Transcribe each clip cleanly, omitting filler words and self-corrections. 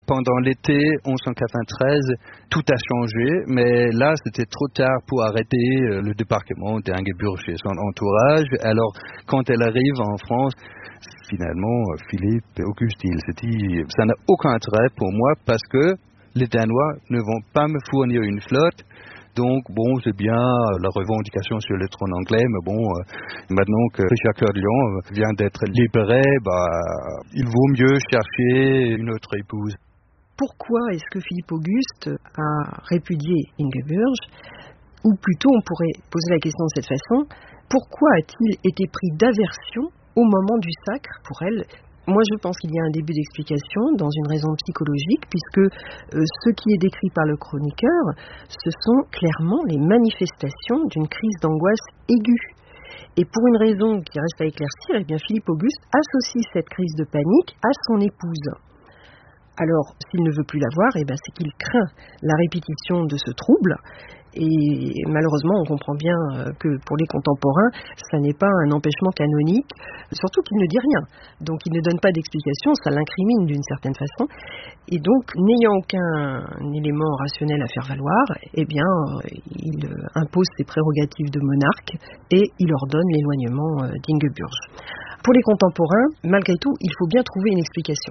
Pendant l'été 1193, tout a changé, mais là, c'était trop tard pour arrêter le débarquement d'Ingeborg et son entourage. Alors, quand elle arrive en France, finalement, Philippe Auguste, il s'est dit, ça n'a aucun intérêt pour moi parce que les Danois ne vont pas me fournir une flotte. Donc, bon, c'est bien la revendication sur le trône anglais, mais bon, maintenant que Richard Cœur de Lion vient d'être libéré, il vaut mieux chercher une autre épouse. Pourquoi est-ce que Philippe Auguste a répudié Ingeborg? Ou plutôt, on pourrait poser la question de cette façon, pourquoi a-t-il été pris d'aversion au moment du sacre pour elle? Moi, je pense qu'il y a un début d'explication dans une raison psychologique, puisque ce qui est décrit par le chroniqueur, ce sont clairement les manifestations d'une crise d'angoisse aiguë. Et pour une raison qui reste à éclaircir, eh bien, Philippe Auguste associe cette crise de panique à son épouse. Alors, s'il ne veut plus la voir, eh bien, c'est qu'il craint la répétition de ce trouble. Et malheureusement, on comprend bien que pour les contemporains, ça n'est pas un empêchement canonique, surtout qu'il ne dit rien. Donc il ne donne pas d'explication, ça l'incrimine d'une certaine façon. Et donc, n'ayant aucun élément rationnel à faire valoir, eh bien, il impose ses prérogatives de monarque et il ordonne l'éloignement d'Ingeborg. Pour les contemporains, malgré tout, il faut bien trouver une explication.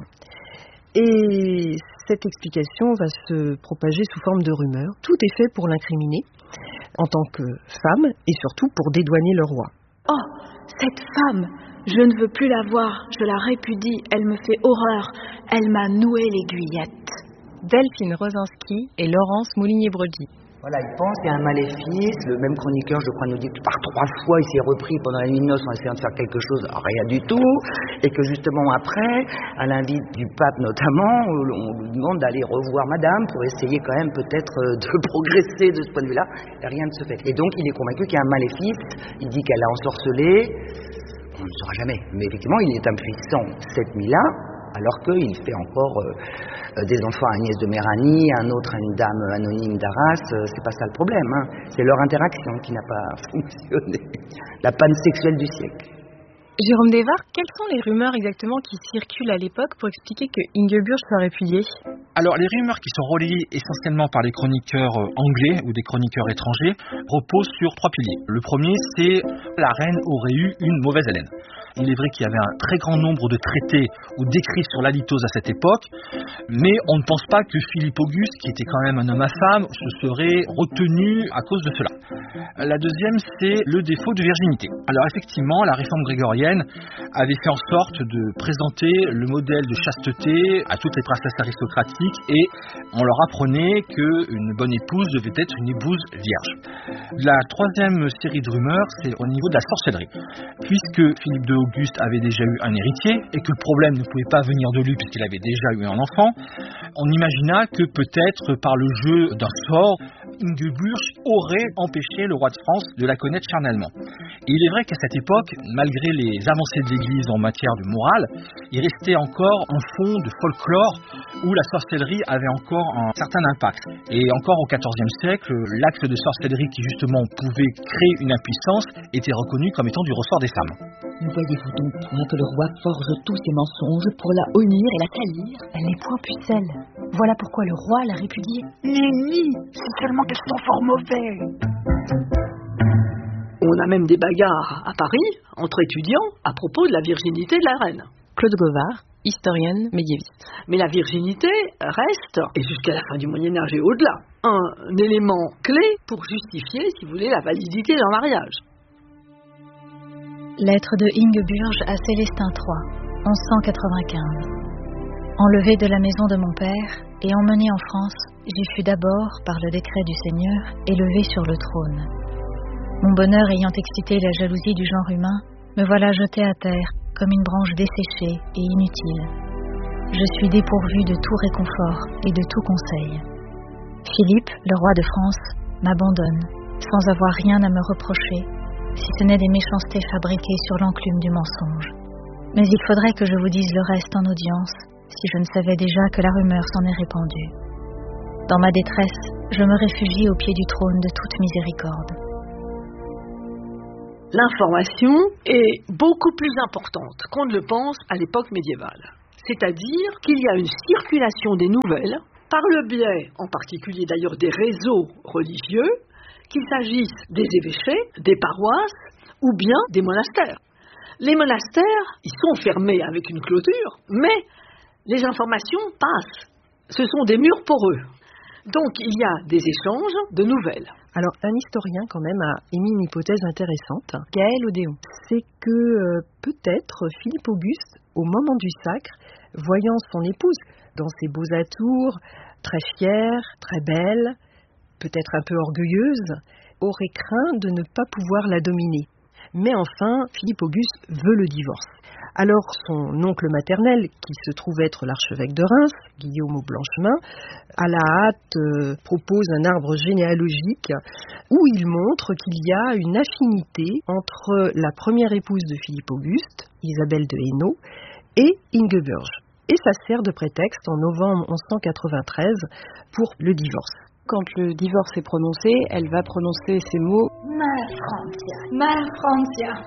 Et cette explication va se propager sous forme de rumeurs. Tout est fait pour l'incriminer en tant que femme et surtout pour dédouaner le roi. Oh, cette femme, je ne veux plus la voir, je la répudie, elle me fait horreur, elle m'a noué l'aiguillette. Delphine Rosinski et Laurence Moulinier-Brody. Voilà, il pense qu'il y a un maléfice. Le même chroniqueur, je crois, nous dit que par 3 fois, il s'est repris pendant la nuit de noces en essayant de faire quelque chose, rien du tout. Et que justement après, à l'invite du pape notamment, on lui demande d'aller revoir madame pour essayer quand même peut-être de progresser de ce point de vue-là. Et rien ne se fait. Et donc, il est convaincu qu'il y a un maléfice. Il dit qu'elle l'a ensorcelé. On ne le saura jamais. Mais effectivement, il est impuissant cette nuit-là, alors qu'il fait encore des enfants à Agnès de Méranie, un autre à une dame anonyme d'Arras. C'est pas ça le problème, hein. C'est leur interaction qui n'a pas fonctionné. La panne sexuelle du siècle. Jérôme Desvars, quelles sont les rumeurs exactement qui circulent à l'époque pour expliquer que Ingeborg soit répudiée? Alors, les rumeurs qui sont relayées essentiellement par les chroniqueurs anglais ou des chroniqueurs étrangers reposent sur 3 piliers. Le premier, c'est la reine aurait eu une mauvaise haleine. Il est vrai qu'il y avait un très grand nombre de traités ou d'écrits sur l'halitose à cette époque, mais on ne pense pas que Philippe Auguste, qui était quand même un homme à femme, se serait retenu à cause de cela. La deuxième, c'est le défaut de virginité. Alors effectivement, la réforme grégorienne avait fait en sorte de présenter le modèle de chasteté à toutes les princesses aristocratiques et on leur apprenait qu'une bonne épouse devait être une épouse vierge. La troisième série de rumeurs, c'est au niveau de la sorcellerie. Puisque Philippe de Auguste avait déjà eu un héritier et que le problème ne pouvait pas venir de lui puisqu'il avait déjà eu un enfant, on imagina que peut-être par le jeu d'un sort, Ingeborg aurait empêché le roi de France de la connaître charnellement. Et il est vrai qu'à cette époque, malgré les avancées de l'Église en matière de morale, il restait encore un fond de folklore où la sorcellerie avait encore un certain impact. Et encore au XIVe siècle, l'acte de sorcellerie qui justement pouvait créer une impuissance était reconnu comme étant du ressort des femmes. Ne voyez-vous donc point que le roi forge tous ses mensonges pour la honnir et la salir? Elle n'est point pucelle. Voilà pourquoi le roi l'a répudiée. Nenni, c'est seulement qu'elles sont fort mauvais. On a même des bagarres à Paris entre étudiants à propos de la virginité de la reine. Claude Gauvard, historienne médiéviste. Mais la virginité reste, et jusqu'à la fin du Moyen-Âge et au-delà, un élément clé pour justifier, si vous voulez, la validité d'un mariage. Lettre de Ingeborg à Célestin III, 1195. Enlevé de la maison de mon père et emmené en France, j'y fus d'abord, par le décret du Seigneur, élevé sur le trône. Mon bonheur ayant excité la jalousie du genre humain, me voilà jeté à terre comme une branche desséchée et inutile. Je suis dépourvu de tout réconfort et de tout conseil. Philippe, le roi de France, m'abandonne, sans avoir rien à me reprocher, si ce n'est des méchancetés fabriquées sur l'enclume du mensonge. Mais il faudrait que je vous dise le reste en audience, si je ne savais déjà que la rumeur s'en est répandue. Dans ma détresse, je me réfugie au pied du trône de toute miséricorde. L'information est beaucoup plus importante qu'on ne le pense à l'époque médiévale. C'est-à-dire qu'il y a une circulation des nouvelles, par le biais, en particulier d'ailleurs, des réseaux religieux, qu'il s'agisse des évêchés, des paroisses ou bien des monastères. Les monastères, ils sont fermés avec une clôture, mais les informations passent. Ce sont des murs poreux. Donc il y a des échanges de nouvelles. Alors, un historien, quand même, a émis une hypothèse intéressante, Gaël Odéon. C'est que peut-être Philippe Auguste, au moment du sacre, voyant son épouse dans ses beaux atours, très fière, très belle, peut-être un peu orgueilleuse, aurait craint de ne pas pouvoir la dominer. Mais enfin, Philippe Auguste veut le divorce. Alors son oncle maternel, qui se trouve être l'archevêque de Reims, Guillaume au Blanchemin, à la hâte propose un arbre généalogique où il montre qu'il y a une affinité entre la première épouse de Philippe Auguste, Isabelle de Hainaut, et Ingeburge. Et ça sert de prétexte en novembre 1193 pour le divorce. Quand le divorce est prononcé, elle va prononcer ces mots « Mala Francia,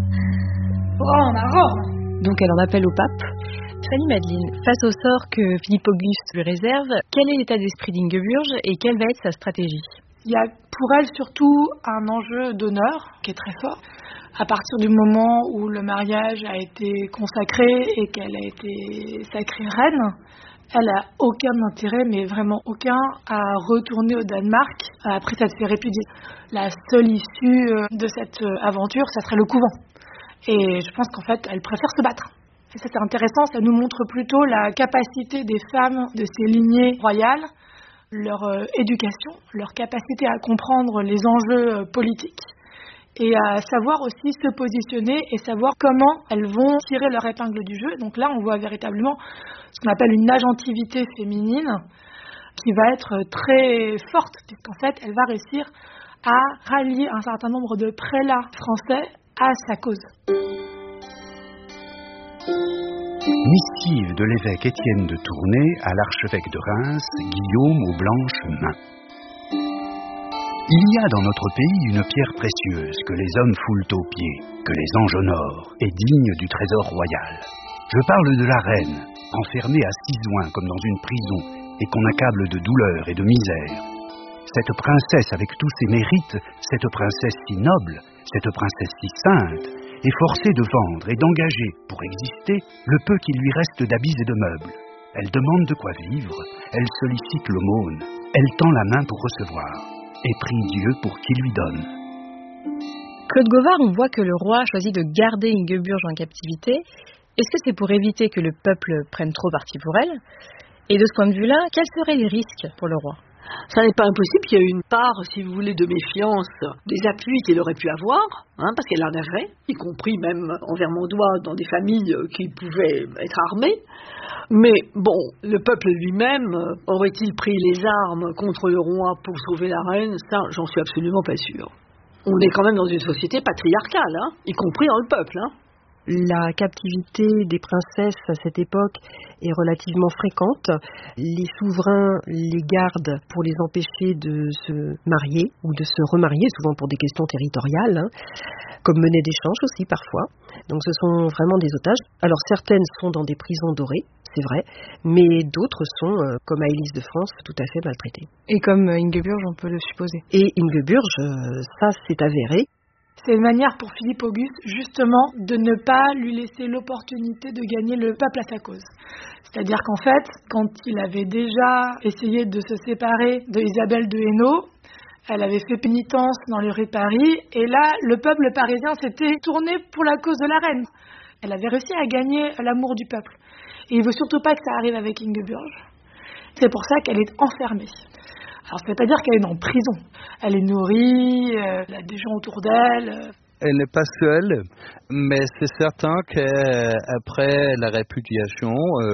Rome à Rome ». Donc elle en appelle au pape. Fanny Madeline, face au sort que Philippe Auguste lui réserve, quel est l'état d'esprit d'Ingeburge et quelle va être sa stratégie? Il y a pour elle surtout un enjeu d'honneur qui est très fort. À partir du moment où le mariage a été consacré et qu'elle a été sacrée reine, elle n'a aucun intérêt, mais vraiment aucun, à retourner au Danemark après s'être fait répudier. La seule issue de cette aventure, ça serait le couvent. Et je pense qu'en fait, elle préfère se battre. Et ça, c'est intéressant, ça nous montre plutôt la capacité des femmes de ces lignées royales, leur éducation, leur capacité à comprendre les enjeux politiques et à savoir aussi se positionner et savoir comment elles vont tirer leur épingle du jeu. Donc là, on voit véritablement ce qu'on appelle une agentivité féminine qui va être très forte, puisqu'en fait, elle va réussir à rallier un certain nombre de prélats français à sa cause. Missive de l'évêque Étienne de Tournai à l'archevêque de Reims, Guillaume aux blanches mains. Il y a dans notre pays une pierre précieuse que les hommes foulent aux pieds, que les anges honorent, et digne du trésor royal. Je parle de la reine, enfermée à 6 oins comme dans une prison, et qu'on accable de douleur et de misère. Cette princesse avec tous ses mérites, cette princesse si noble, cette princesse si sainte, est forcée de vendre et d'engager, pour exister, le peu qu'il lui reste d'habits et de meubles. Elle demande de quoi vivre, elle sollicite l'aumône, elle tend la main pour recevoir, et prie Dieu pour qu'il lui donne. Claude Gauvard, on voit que le roi choisit de garder Ingeburge en captivité. Est-ce que c'est pour éviter que le peuple prenne trop parti pour elle? Et de ce point de vue-là, quels seraient les risques pour le roi? Ça n'est pas impossible, il y a une part, si vous voulez, de méfiance des appuis qu'il aurait pu avoir, parce qu'elle en avait, y compris même en Vermandois, dans des familles qui pouvaient être armées. Mais bon, le peuple lui-même, aurait-il pris les armes contre le roi pour sauver la reine? Ça, j'en suis absolument pas sûr. On est quand même dans une société patriarcale, y compris dans le peuple. La captivité des princesses à cette époque est relativement fréquente. Les souverains les gardent pour les empêcher de se marier ou de se remarier, souvent pour des questions territoriales, comme monnaie d'échange aussi parfois. Donc ce sont vraiment des otages. Alors certaines sont dans des prisons dorées, c'est vrai, mais d'autres sont, comme à Élise de France, tout à fait maltraitées. Et comme Ingeburge, on peut le supposer. Et Ingeburge, ça c'est avéré. C'est une manière pour Philippe Auguste, justement, de ne pas lui laisser l'opportunité de gagner le peuple à sa cause. C'est-à-dire qu'en fait, quand il avait déjà essayé de se séparer de Isabelle de Hainaut, elle avait fait pénitence dans les rues de Paris, et là, le peuple parisien s'était tourné pour la cause de la reine. Elle avait réussi à gagner l'amour du peuple. Et il ne veut surtout pas que ça arrive avec Ingeburge. C'est pour ça qu'elle est enfermée. Alors, ça ne veut pas dire qu'elle est en prison. Elle est nourrie, elle a des gens autour d'elle. Elle n'est pas seule, mais c'est certain qu'après la répudiation,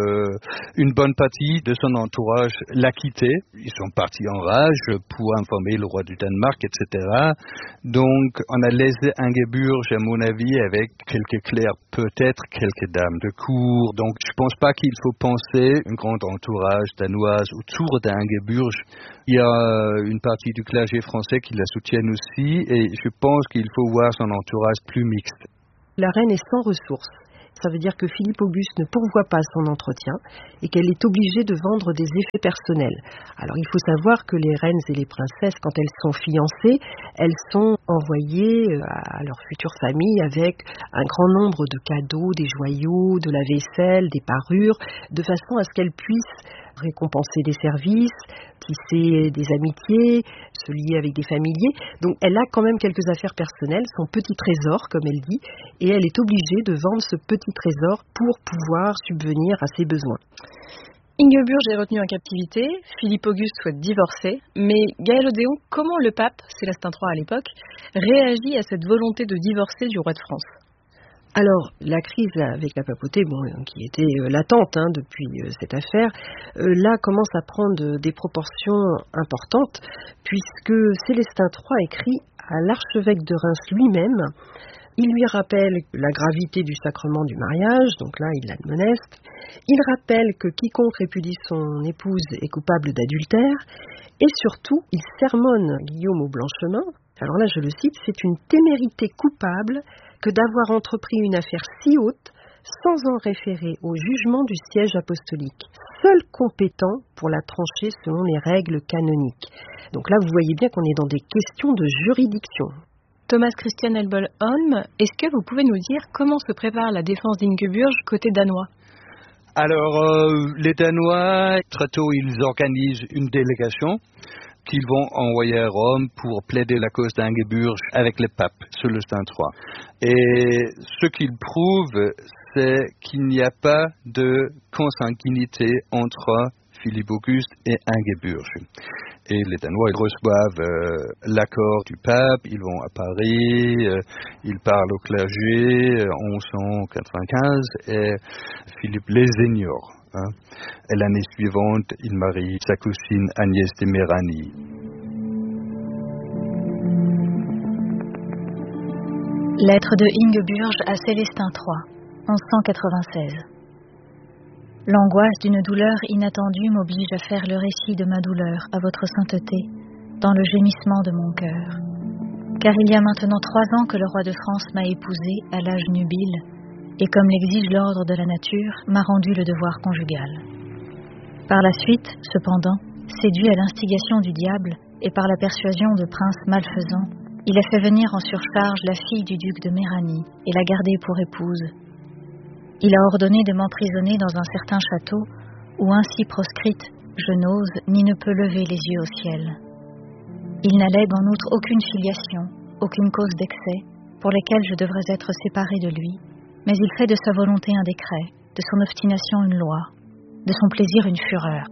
une bonne partie de son entourage l'a quitté. Ils sont partis en rage pour informer le roi du Danemark, etc. Donc, on a laissé Ingeburge, à mon avis, avec quelques clercs, peut-être quelques dames de cour. Donc, je ne pense pas qu'il faut penser un grand entourage danoise autour d'Ingeburge. Il y a une partie du clergé français qui la soutiennent aussi, et je pense qu'il faut voir son entourage plus mixte. La reine est sans ressources. ça veut dire que Philippe Auguste ne pourvoit pas son entretien et qu'elle est obligée de vendre des effets personnels. Alors il faut savoir que les reines et les princesses, quand elles sont fiancées, elles sont envoyées à leur future famille avec un grand nombre de cadeaux, des joyaux, de la vaisselle, des parures, de façon à ce qu'elles puissent récompenser des services, tisser des amitiés, se lier avec des familiers. Donc elle a quand même quelques affaires personnelles, son petit trésor comme elle dit, et elle est obligée de vendre ce petit trésor pour pouvoir subvenir à ses besoins. Ingeburge est retenue en captivité, Philippe Auguste souhaite divorcer, mais Gaël Odéon, comment le pape, Célestin III à l'époque, réagit à cette volonté de divorcer du roi de France ? Alors, la crise avec la papauté, qui était latente depuis cette affaire, là commence à prendre des proportions importantes, puisque Célestin III écrit à l'archevêque de Reims lui-même. Il lui rappelle la gravité du sacrement du mariage, donc là il l'admoneste. Il rappelle que quiconque répudie son épouse est coupable d'adultère, et surtout il sermonne Guillaume au Blanchemin. Alors là je le cite, c'est une témérité coupable que d'avoir entrepris une affaire si haute sans en référer au jugement du siège apostolique, seul compétent pour la trancher selon les règles canoniques. Donc là vous voyez bien qu'on est dans des questions de juridiction. Thomas Christian Elbol-Holm, est-ce que vous pouvez nous dire comment se prépare la défense d'Ingeburge côté danois ? Alors, les Danois, très tôt, ils organisent une délégation qu'ils vont envoyer à Rome pour plaider la cause d'Ingeburge avec le pape, Célestin III. Et ce qu'ils prouvent, c'est qu'il n'y a pas de consanguinité entre Philippe Auguste et Ingeburge. Et les Danois, ils reçoivent l'accord du pape, ils vont à Paris, ils parlent au clergé en 1195 et Philippe les ignore. Et l'année suivante, il marie sa cousine Agnès de Méranie. Lettre de Ingeburge à Célestin III, 1196. L'angoisse d'une douleur inattendue m'oblige à faire le récit de ma douleur à votre sainteté, dans le gémissement de mon cœur. Car il y a maintenant 3 ans que le roi de France m'a épousée à l'âge nubile, et comme l'exige l'ordre de la nature, m'a rendu le devoir conjugal. Par la suite, cependant, séduit à l'instigation du diable et par la persuasion de princes malfaisants, il a fait venir en surcharge la fille du duc de Méranie et l'a gardée pour épouse. Il a ordonné de m'emprisonner dans un certain château où, ainsi proscrite, je n'ose ni ne peux lever les yeux au ciel. Il n'allègue en outre aucune filiation, aucune cause d'excès, pour lesquelles je devrais être séparée de lui, mais il fait de sa volonté un décret, de son obstination une loi, de son plaisir une fureur.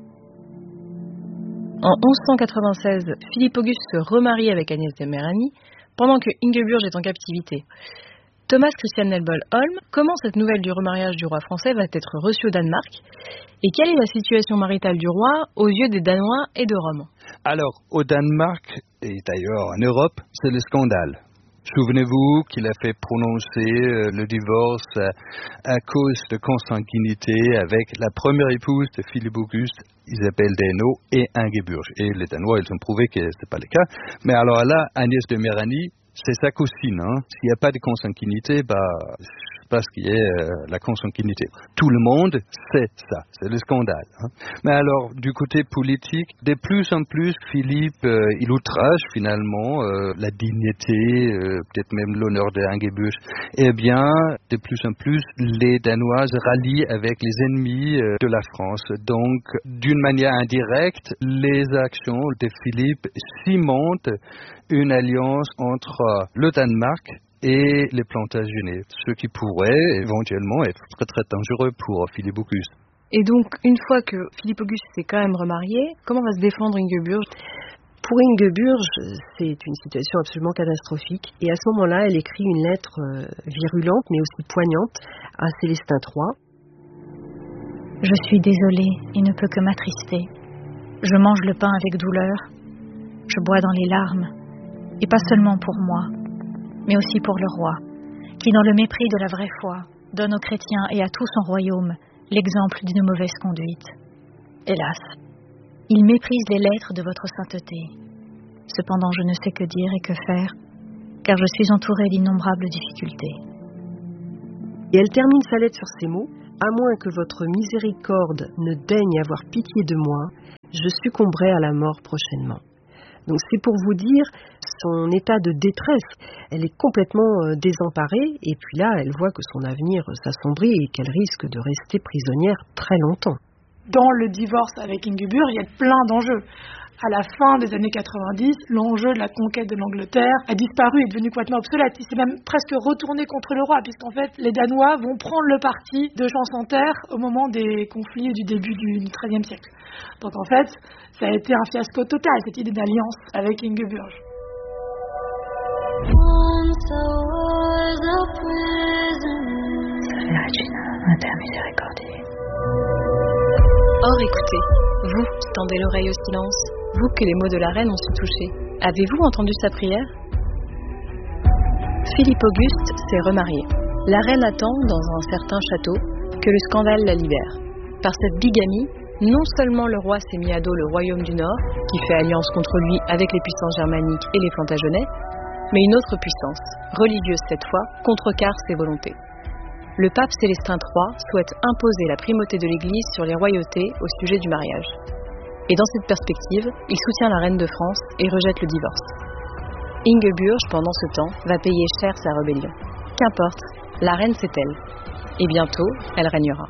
En 1196, Philippe Auguste se remarie avec Agnès de Méranie, pendant que Ingeburge est en captivité. Thomas Christian Elbol-Holm, comment cette nouvelle du remariage du roi français va être reçue au Danemark et quelle est la situation maritale du roi aux yeux des Danois et de Rome ? Alors, au Danemark et d'ailleurs en Europe, c'est le scandale. Souvenez-vous qu'il a fait prononcer le divorce à cause de consanguinité avec la première épouse de Philippe Auguste, Isabelle d'Hainaut et Ingeburge. Et les Danois, ils ont prouvé que ce n'est pas le cas. Mais alors là, Agnès de Méranie, c'est sa cousine. S'il n'y a pas de consanguinité, je ne sais pas ce qui est la consanguinité. Tout le monde sait ça, c'est le scandale. Mais alors, du côté politique, de plus en plus, Philippe, il outrage finalement la dignité, peut-être même l'honneur de Ingeburge. Eh bien, de plus en plus, les Danois rallient avec les ennemis de la France. Donc, d'une manière indirecte, les actions de Philippe cimentent une alliance entre le Danemark et les Plantagenets, ce qui pourrait éventuellement être très très dangereux pour Philippe Auguste. Et donc, une fois que Philippe Auguste s'est quand même remarié, comment va se défendre Ingeburge ? Pour Ingeburge, c'est une situation absolument catastrophique. Et à ce moment-là, elle écrit une lettre virulente, mais aussi poignante, à Célestin III. Je suis désolée et ne peux que m'attrister. Je mange le pain avec douleur. Je bois dans les larmes. Et pas seulement pour moi, mais aussi pour le roi, qui, dans le mépris de la vraie foi, donne aux chrétiens et à tout son royaume l'exemple d'une mauvaise conduite. Hélas, il méprise les lettres de votre sainteté. Cependant, je ne sais que dire et que faire, car je suis entourée d'innombrables difficultés. Et elle termine sa lettre sur ces mots: « À moins que votre miséricorde ne daigne avoir pitié de moi, je succomberai à la mort prochainement. » Donc c'est pour vous dire son état de détresse. Elle est complètement désemparée, et puis là, elle voit que son avenir s'assombrit et qu'elle risque de rester prisonnière très longtemps. Dans le divorce avec Ingeborg, il y a plein d'enjeux. À la fin des années 90, l'enjeu de la conquête de l'Angleterre a disparu et est devenu complètement obsolète. Il s'est même presque retourné contre le roi, puisqu'en fait, les Danois vont prendre le parti de Jean sans Terre au moment des conflits du début du XIIIe siècle. Donc en fait, ça a été un fiasco total, cette idée d'alliance avec Ingeborg. Or, écoutez, vous qui tendez l'oreille au silence, vous que les mots de la reine ont su toucher, avez-vous entendu sa prière? Philippe Auguste s'est remarié. La reine attend, dans un certain château, que le scandale la libère. Par cette bigamie, non seulement le roi s'est mis à dos le royaume du Nord, qui fait alliance contre lui avec les puissances germaniques et les Plantagenets, mais une autre puissance, religieuse cette fois, contrecarre ses volontés. Le pape Célestin III souhaite imposer la primauté de l'Église sur les royautés au sujet du mariage. Et dans cette perspective, il soutient la reine de France et rejette le divorce. Ingeborg, pendant ce temps, va payer cher sa rébellion. Qu'importe, la reine c'est elle. Et bientôt, elle régnera.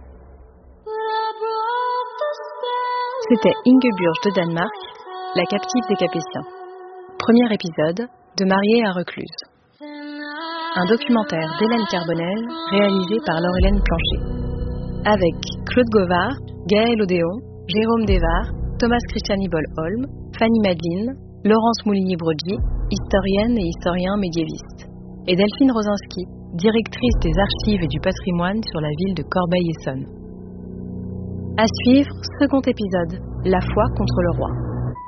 C'était Ingeborg de Danemark, la captive des Capétiens. Premier épisode, de mariée à recluse. Un documentaire d'Hélène Carbonel, réalisé par Laure-Hélène Plancher. Avec Claude Govard, Gaël Odéon, Jérôme Desvars, Thomas Christiani Boll-Holm, Fanny Madeline, Laurence Mouligny-Broggi, historienne et historien médiéviste. Et Delphine Rosinski, directrice des archives et du patrimoine sur la ville de Corbeil-Essonnes. À suivre, second épisode, La foi contre le roi.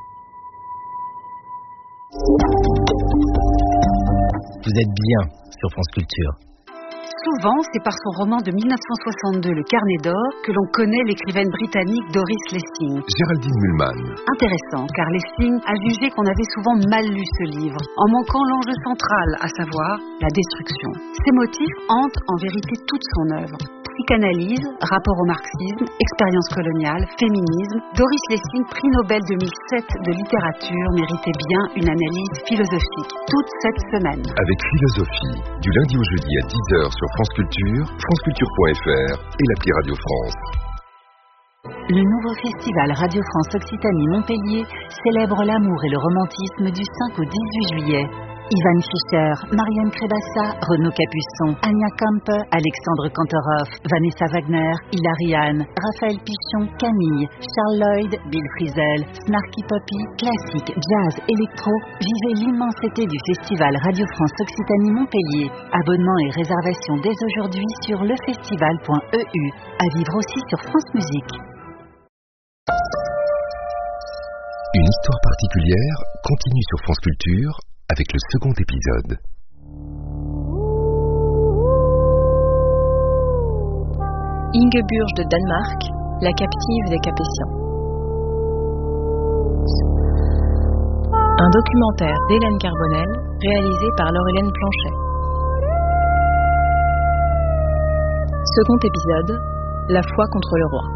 Vous êtes bien sur France Culture. Souvent, c'est par son roman de 1962, Le Carnet d'or, que l'on connaît l'écrivaine britannique Doris Lessing. Géraldine Mühlmann. Intéressant, car Lessing a jugé qu'on avait souvent mal lu ce livre, en manquant l'enjeu central, à savoir la destruction. Ces motifs hantent en vérité toute son œuvre. Psychanalyse, rapport au marxisme, expérience coloniale, féminisme, Doris Lessing, prix Nobel 2007 de littérature, méritait bien une analyse philosophique, toute cette semaine. Avec Philosophie, du lundi au jeudi à 10h sur France Culture, franceculture.fr et l'appli Radio France. Le nouveau festival Radio France Occitanie-Montpellier célèbre l'amour et le romantisme du 5 au 18 juillet. Ivan Fischer, Marianne Crébassa, Renaud Capuçon, Anya Kampe, Alexandre Kantorov, Vanessa Wagner, Hilariane, Raphaël Pichon, Camille, Charles Lloyd, Bill Frisell, Snarky Puppy, classique, jazz, électro. Vivez l'immensité du festival Radio France Occitanie-Montpellier. Abonnement et réservation dès aujourd'hui sur lefestival.eu. À vivre aussi sur France Musique. Une histoire particulière continue sur France Culture avec le second épisode. Ingeborg de Danemark, la captive des Capétiens. Un documentaire d'Hélène Carbonel, réalisé par Laure-Hélène Plancher. Second épisode, La foi contre le roi.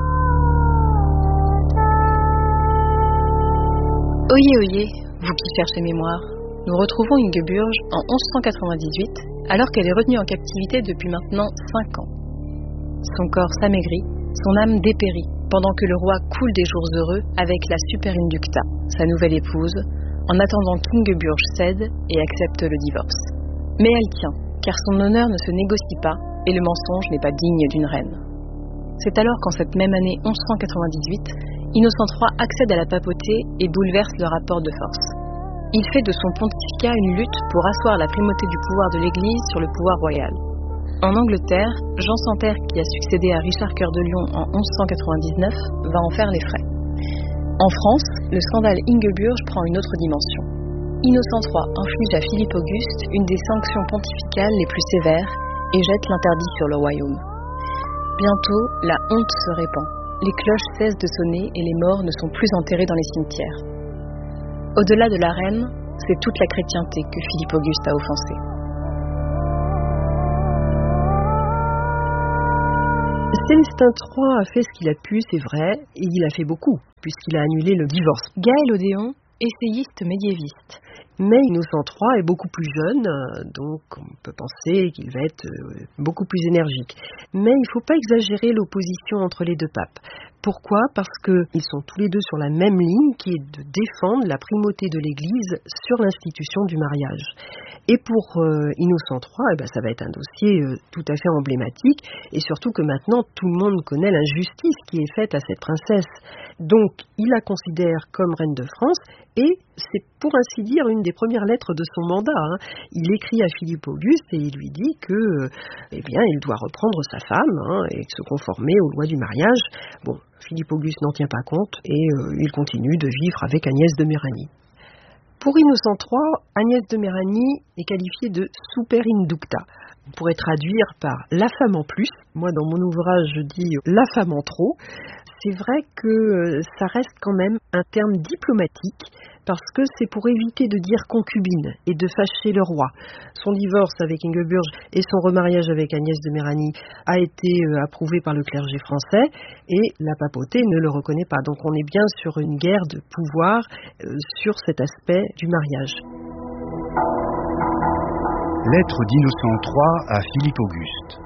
Oyez, oyez, vous qui cherchez mémoire, nous retrouvons Ingeborg en 1198, alors qu'elle est retenue en captivité depuis maintenant 5 ans. Son corps s'amaigrit, son âme dépérit, pendant que le roi coule des jours heureux avec la Superinducta, sa nouvelle épouse, en attendant qu'Ingeborg cède et accepte le divorce. Mais elle tient, car son honneur ne se négocie pas et le mensonge n'est pas digne d'une reine. C'est alors qu'en cette même année 1198, Innocent III accède à la papauté et bouleverse le rapport de force. Il fait de son pontificat une lutte pour asseoir la primauté du pouvoir de l'Église sur le pouvoir royal. En Angleterre, Jean sans Terre, qui a succédé à Richard Cœur de Lion en 1199, va en faire les frais. En France, le scandale Ingeborg prend une autre dimension. Innocent III inflige à Philippe Auguste une des sanctions pontificales les plus sévères et jette l'interdit sur le royaume. Bientôt, la honte se répand. Les cloches cessent de sonner et les morts ne sont plus enterrés dans les cimetières. Au-delà de la reine, c'est toute la chrétienté que Philippe Auguste a offensée. Célestin III a fait ce qu'il a pu, c'est vrai, et il a fait beaucoup, puisqu'il a annulé le divorce. Gaël Odéon, essayiste médiéviste. Mais Innocent III est beaucoup plus jeune, donc on peut penser qu'il va être beaucoup plus énergique. Mais il ne faut pas exagérer l'opposition entre les deux papes. Pourquoi ? Parce qu'ils sont tous les deux sur la même ligne, qui est de défendre la primauté de l'Église sur l'institution du mariage. Et pour Innocent III, ça va être un dossier tout à fait emblématique, et surtout que maintenant tout le monde connaît l'injustice qui est faite à cette princesse. Donc il la considère comme reine de France, et c'est pour ainsi dire une des premières lettres de son mandat. Il écrit à Philippe Auguste et il lui dit que, il doit reprendre sa femme et se conformer aux lois du mariage. Bon, Philippe Auguste n'en tient pas compte et il continue de vivre avec Agnès de Méranie. Pour Innocent III, Agnès de Méranie est qualifiée de super inducta. On pourrait traduire par la femme en plus. Moi, dans mon ouvrage, je dis la femme en trop. C'est vrai que ça reste quand même un terme diplomatique parce que c'est pour éviter de dire concubine et de fâcher le roi. Son divorce avec Ingeburge et son remariage avec Agnès de Méranie a été approuvé par le clergé français et la papauté ne le reconnaît pas. Donc on est bien sur une guerre de pouvoir sur cet aspect du mariage. Lettre d'Innocent III à Philippe Auguste,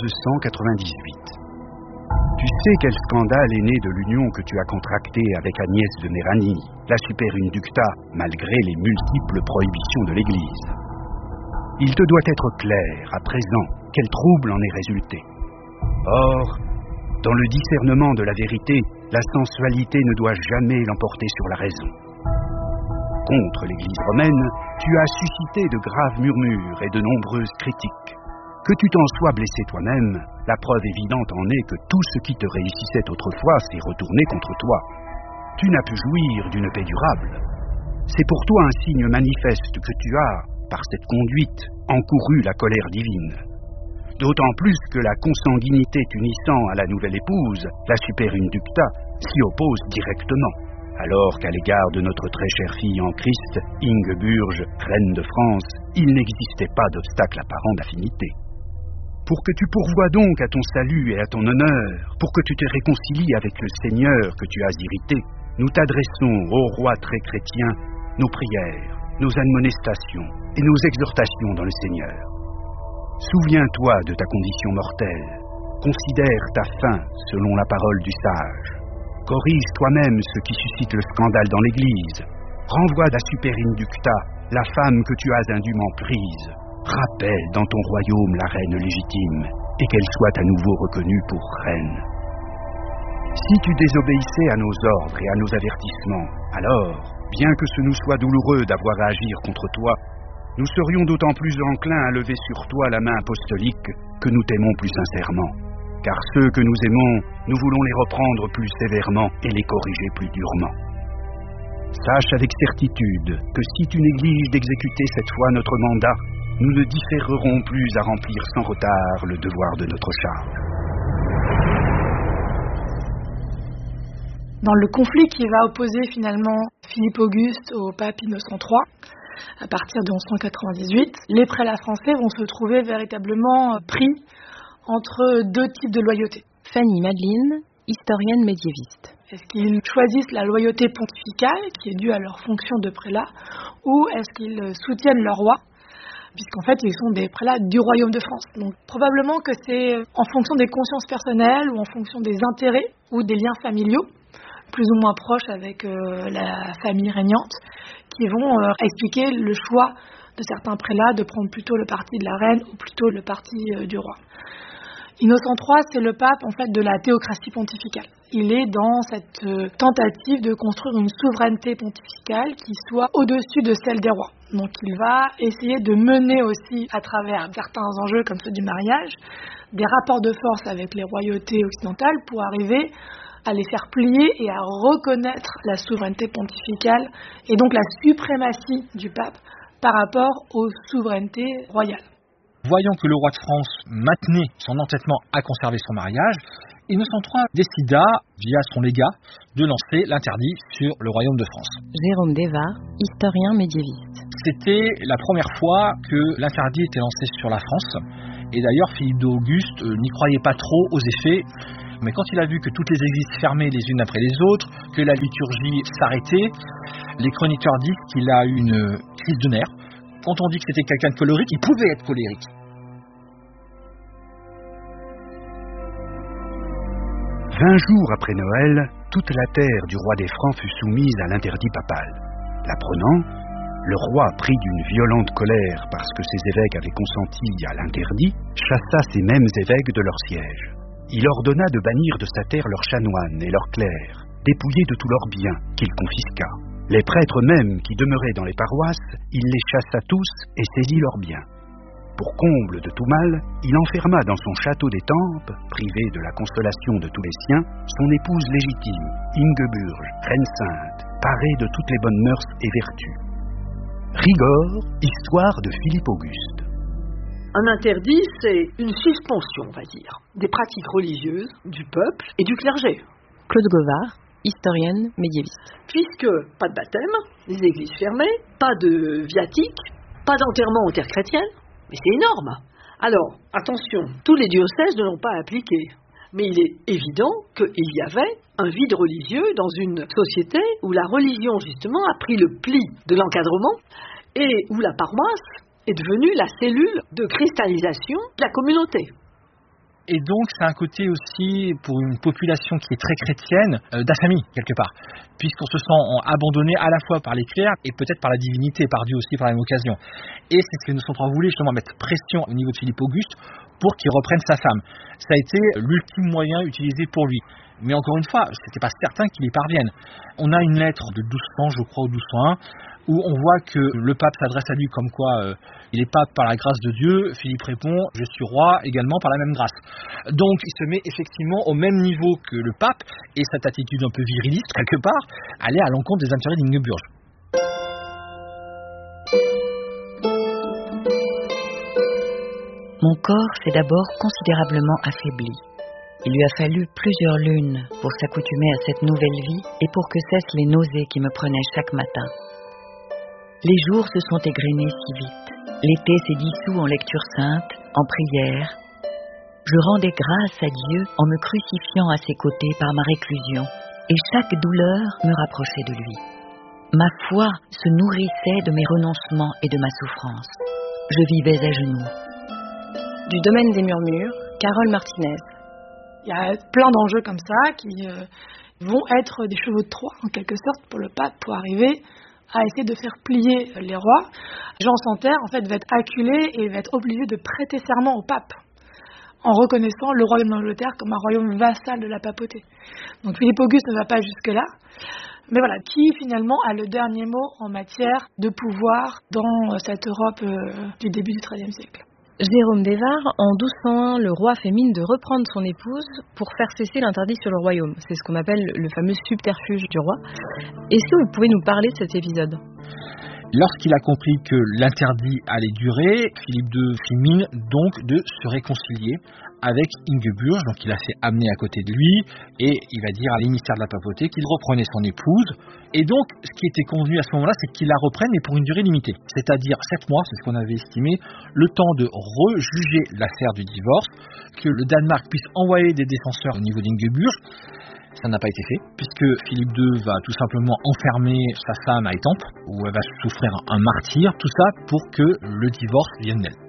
1198. Tu sais quel scandale est né de l'union que tu as contractée avec Agnès de Méranie, la super-inducta, malgré les multiples prohibitions de l'Église. Il te doit être clair, à présent, quel trouble en est résulté. Or, dans le discernement de la vérité, la sensualité ne doit jamais l'emporter sur la raison. Contre l'Église romaine, tu as suscité de graves murmures et de nombreuses critiques. Que tu t'en sois blessé toi-même, la preuve évidente en est que tout ce qui te réussissait autrefois s'est retourné contre toi. Tu n'as pu jouir d'une paix durable. C'est pour toi un signe manifeste que tu as, par cette conduite, encouru la colère divine. D'autant plus que la consanguinité t'unissant à la nouvelle épouse, la super-inducta, s'y oppose directement, alors qu'à l'égard de notre très chère fille en Christ, Ingeburge, reine de France, il n'existait pas d'obstacle apparent d'affinité. Pour que tu pourvoies donc à ton salut et à ton honneur, pour que tu te réconcilies avec le Seigneur que tu as irrité, nous t'adressons, ô roi très chrétien, nos prières, nos admonestations et nos exhortations dans le Seigneur. Souviens-toi de ta condition mortelle, considère ta fin selon la parole du sage, corrige toi-même ce qui suscite le scandale dans l'Église, renvoie ta super-inducta, la femme que tu as indûment prise, rappelle dans ton royaume la reine légitime, et qu'elle soit à nouveau reconnue pour reine. Si tu désobéissais à nos ordres et à nos avertissements, alors, bien que ce nous soit douloureux d'avoir à agir contre toi, nous serions d'autant plus enclins à lever sur toi la main apostolique que nous t'aimons plus sincèrement. Car ceux que nous aimons, nous voulons les reprendre plus sévèrement et les corriger plus durement. Sache avec certitude que si tu négliges d'exécuter cette fois notre mandat, nous ne différerons plus à remplir sans retard le devoir de notre charge. Dans le conflit qui va opposer finalement Philippe Auguste au pape Innocent III, à partir de 1198, les prélats français vont se trouver véritablement pris entre deux types de loyauté. Fanny Madeline, historienne médiéviste. Est-ce qu'ils choisissent la loyauté pontificale, qui est due à leur fonction de prélat, ou est-ce qu'ils soutiennent leur roi, puisqu'en fait ils sont des prélats du royaume de France. Donc probablement que c'est en fonction des consciences personnelles ou en fonction des intérêts ou des liens familiaux, plus ou moins proches avec la famille régnante, qui vont expliquer le choix de certains prélats de prendre plutôt le parti de la reine ou plutôt le parti du roi. Innocent III, c'est le pape en fait de la théocratie pontificale. Il est dans cette tentative de construire une souveraineté pontificale qui soit au-dessus de celle des rois. Donc il va essayer de mener aussi, à travers certains enjeux comme ceux du mariage, des rapports de force avec les royautés occidentales pour arriver à les faire plier et à reconnaître la souveraineté pontificale et donc la suprématie du pape par rapport aux souverainetés royales. Voyant que le roi de France maintenait son entêtement à conserver son mariage, Innocent III décida, via son légat, de lancer l'interdit sur le royaume de France. Jérôme Desvars, historien médiéviste. C'était la première fois que l'interdit était lancé sur la France, Et d'ailleurs, Philippe d'Auguste n'y croyait pas trop aux effets. Mais quand il a vu que toutes les églises fermaient les unes après les autres, que la liturgie s'arrêtait, les chroniqueurs disent qu'il a eu une crise de nerfs. Quand on dit que c'était quelqu'un de colérique, il pouvait être colérique. « 20 jours après Noël, toute la terre du roi des Francs fut soumise à l'interdit papal. L'apprenant, le roi, pris d'une violente colère parce que ses évêques avaient consenti à l'interdit, chassa ces mêmes évêques de leur siège. Il ordonna de bannir de sa terre leurs chanoines et leurs clercs, dépouiller de tous leurs biens qu'il confisqua. Les prêtres mêmes qui demeuraient dans les paroisses, il les chassa tous et saisit leurs biens. Pour comble de tout mal, il enferma dans son château d'Étampes, privé de la consolation de tous les siens, son épouse légitime, Ingeburge, reine sainte, parée de toutes les bonnes mœurs et vertus. » Rigord, histoire de Philippe Auguste. Un interdit, c'est une suspension, on va dire, des pratiques religieuses du peuple et du clergé. Claude Govard, historienne médiéviste. Puisque pas de baptême, les églises fermées, pas de viatique, pas d'enterrement aux terres chrétiennes, mais c'est énorme. Alors, attention, tous les diocèses ne l'ont pas appliqué. Mais il est évident qu'il y avait un vide religieux dans une société où la religion, justement, a pris le pli de l'encadrement et où la paroisse est devenue la cellule de cristallisation de la communauté. Et donc, c'est un côté aussi, pour une population qui est très chrétienne, d'affamie, quelque part. Puisqu'on se sent abandonné à la fois par les clercs et peut-être par la divinité, par Dieu aussi, par la même occasion. Et c'est ce que nous sommes en train de vouloir, justement, mettre pression au niveau de Philippe Auguste pour qu'il reprenne sa femme. Ça a été l'ultime moyen utilisé pour lui. Mais encore une fois, c'était pas certain qu'il y parvienne. On a une lettre de 1200, je crois, ou 1201, où on voit que le pape s'adresse à lui comme quoi il est pape par la grâce de Dieu. Philippe répond « Je suis roi également par la même grâce ». Donc il se met effectivement au même niveau que le pape, et cette attitude un peu viriliste, quelque part, allait à l'encontre des intérêts d'Ingeburge. Mon corps s'est d'abord considérablement affaibli. Il lui a fallu plusieurs lunes pour s'accoutumer à cette nouvelle vie et pour que cessent les nausées qui me prenaient chaque matin. Les jours se sont égrenés si vite. L'été s'est dissous en lecture sainte, en prière. Je rendais grâce à Dieu en me crucifiant à ses côtés par ma réclusion, et chaque douleur me rapprochait de lui. Ma foi se nourrissait de mes renoncements et de ma souffrance. Je vivais à genoux. Du domaine des murmures, Carole Martinez. Il y a plein d'enjeux comme ça qui vont être des chevaux de Troie, en quelque sorte, pour le pape, pour arriver à essayer de faire plier les rois. Jean Santerre, en fait, va être acculé et va être obligé de prêter serment au pape, en reconnaissant le royaume d'Angleterre comme un royaume vassal de la papauté. Donc Philippe Auguste ne va pas jusque-là, mais voilà, qui finalement a le dernier mot en matière de pouvoir dans cette Europe du début du XIIIe siècle. Jérôme Desvars, en 1201, le roi fait mine de reprendre son épouse pour faire cesser l'interdit sur le royaume. C'est ce qu'on appelle le fameux subterfuge du roi. Est-ce que vous pouvez nous parler de cet épisode ? Lorsqu'il a compris que l'interdit allait durer, Philippe II fit mine donc de se réconcilier avec Ingeburge, donc il a fait amener à côté de lui, et il va dire à l'émissaire de la papauté qu'il reprenait son épouse. Et donc, ce qui était convenu à ce moment-là, c'est qu'il la reprenne, mais pour une durée limitée. C'est-à-dire 7 mois, c'est ce qu'on avait estimé, le temps de rejuger l'affaire du divorce, que le Danemark puisse envoyer des défenseurs au niveau d'Ingeburge. Ça n'a pas été fait, puisque Philippe II va tout simplement enfermer sa femme à Étampes, où elle va souffrir un martyre, tout ça pour que le divorce vienne d'elle.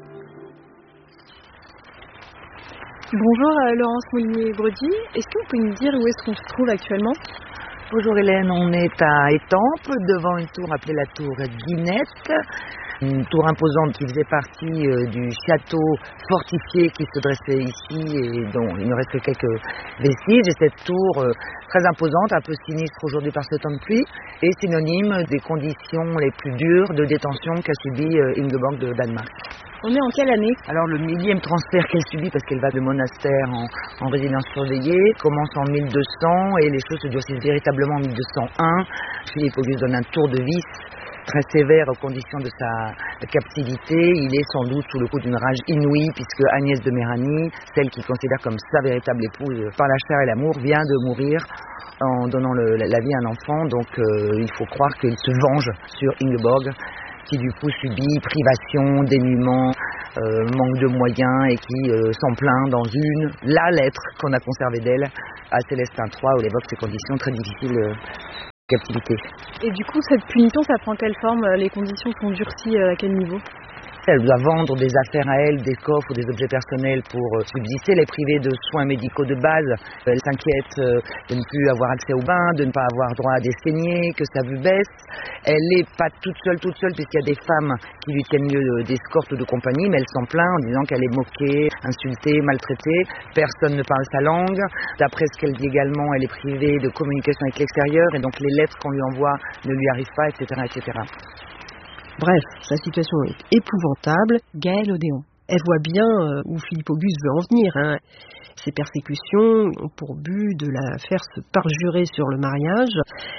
Bonjour Laurence Moulinier-Brody, est-ce que vous pouvez nous dire où est-ce qu'on se trouve actuellement ? Bonjour Hélène, on est à Étampes, devant une tour appelée la tour Guinette, une tour imposante qui faisait partie du château fortifié qui se dressait ici et dont il ne reste que quelques vestiges. Et cette tour très imposante, un peu sinistre aujourd'hui par ce temps de pluie, est synonyme des conditions les plus dures de détention qu'a subi Ingeborg de Danemark. On est en quelle année ? Alors le 1000e transfert qu'elle subit, parce qu'elle va de monastère en résidence surveillée, commence en 1200 et les choses se durcissent véritablement en 1201. Philippe Auguste donne un tour de vis très sévère aux conditions de sa captivité. Il est sans doute sous le coup d'une rage inouïe, puisque Agnès de Méranie, celle qu'il considère comme sa véritable épouse par la chair et l'amour, vient de mourir en donnant la vie à un enfant. Donc il faut croire qu'il se venge sur Ingeborg, qui du coup subit privation, dénuement, manque de moyens et qui s'en plaint dans la lettre qu'on a conservée d'elle à Célestin III où elle évoque ces conditions très difficiles de captivité. Et du coup, cette punition, ça prend quelle forme? Les conditions sont durcies à quel niveau? Elle doit vendre des affaires à elle, des coffres ou des objets personnels pour subsister, les priver de soins médicaux de base. Elle s'inquiète de ne plus avoir accès au bain, de ne pas avoir droit à des saignées, que sa vue baisse. Elle n'est pas toute seule, puisqu'il y a des femmes qui lui tiennent lieu d'escorte ou de compagnie, mais elle s'en plaint en disant qu'elle est moquée, insultée, maltraitée. Personne ne parle sa langue. D'après ce qu'elle dit également, elle est privée de communication avec l'extérieur et donc les lettres qu'on lui envoie ne lui arrivent pas, etc., etc. Bref, sa situation est épouvantable. Gaëlle Odéon, elle voit bien où Philippe Auguste veut en venir. Ces persécutions ont pour but de la faire se parjurer sur le mariage.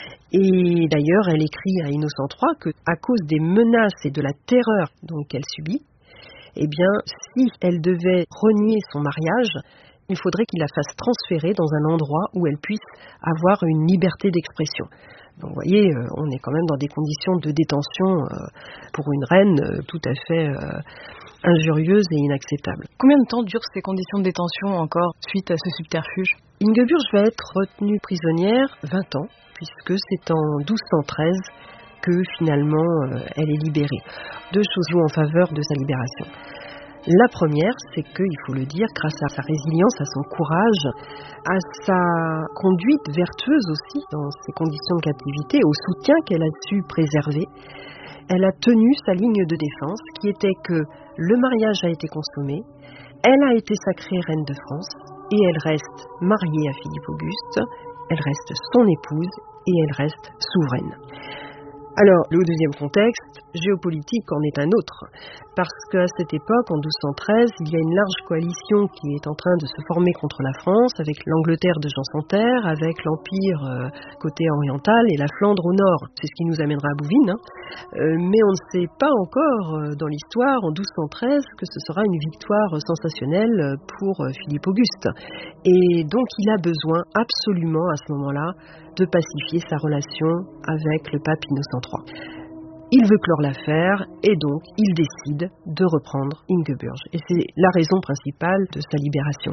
Et d'ailleurs, elle écrit à Innocent III que, à cause des menaces et de la terreur qu'elle subit, eh bien, si elle devait renier son mariage, il faudrait qu'il la fasse transférer dans un endroit où elle puisse avoir une liberté d'expression. Donc, vous voyez, on est quand même dans des conditions de détention pour une reine tout à fait injurieuses et inacceptables. Combien de temps durent ces conditions de détention encore suite à ce subterfuge? Ingeburg va être retenue prisonnière 20 ans, puisque c'est en 1213 que finalement elle est libérée. Deux choses jouent en faveur de sa libération. La première, c'est que, il faut le dire, grâce à sa résilience, à son courage, à sa conduite vertueuse aussi dans ses conditions de captivité, au soutien qu'elle a su préserver, elle a tenu sa ligne de défense qui était que le mariage a été consommé, elle a été sacrée reine de France et elle reste mariée à Philippe Auguste, elle reste son épouse et elle reste souveraine. Alors, le deuxième contexte géopolitique en est un autre, parce qu'à cette époque, en 1213, il y a une large coalition qui est en train de se former contre la France, avec l'Angleterre de Jean sans Terre, avec l'Empire côté oriental et la Flandre au nord. C'est ce qui nous amènera à Bouvines, mais on ne sait pas encore dans l'histoire, en 1213, que ce sera une victoire sensationnelle pour Philippe Auguste. Et donc, il a besoin absolument, à ce moment-là, de pacifier sa relation avec le pape Innocent III. Il veut clore l'affaire et donc il décide de reprendre Ingeburg. Et c'est la raison principale de sa libération.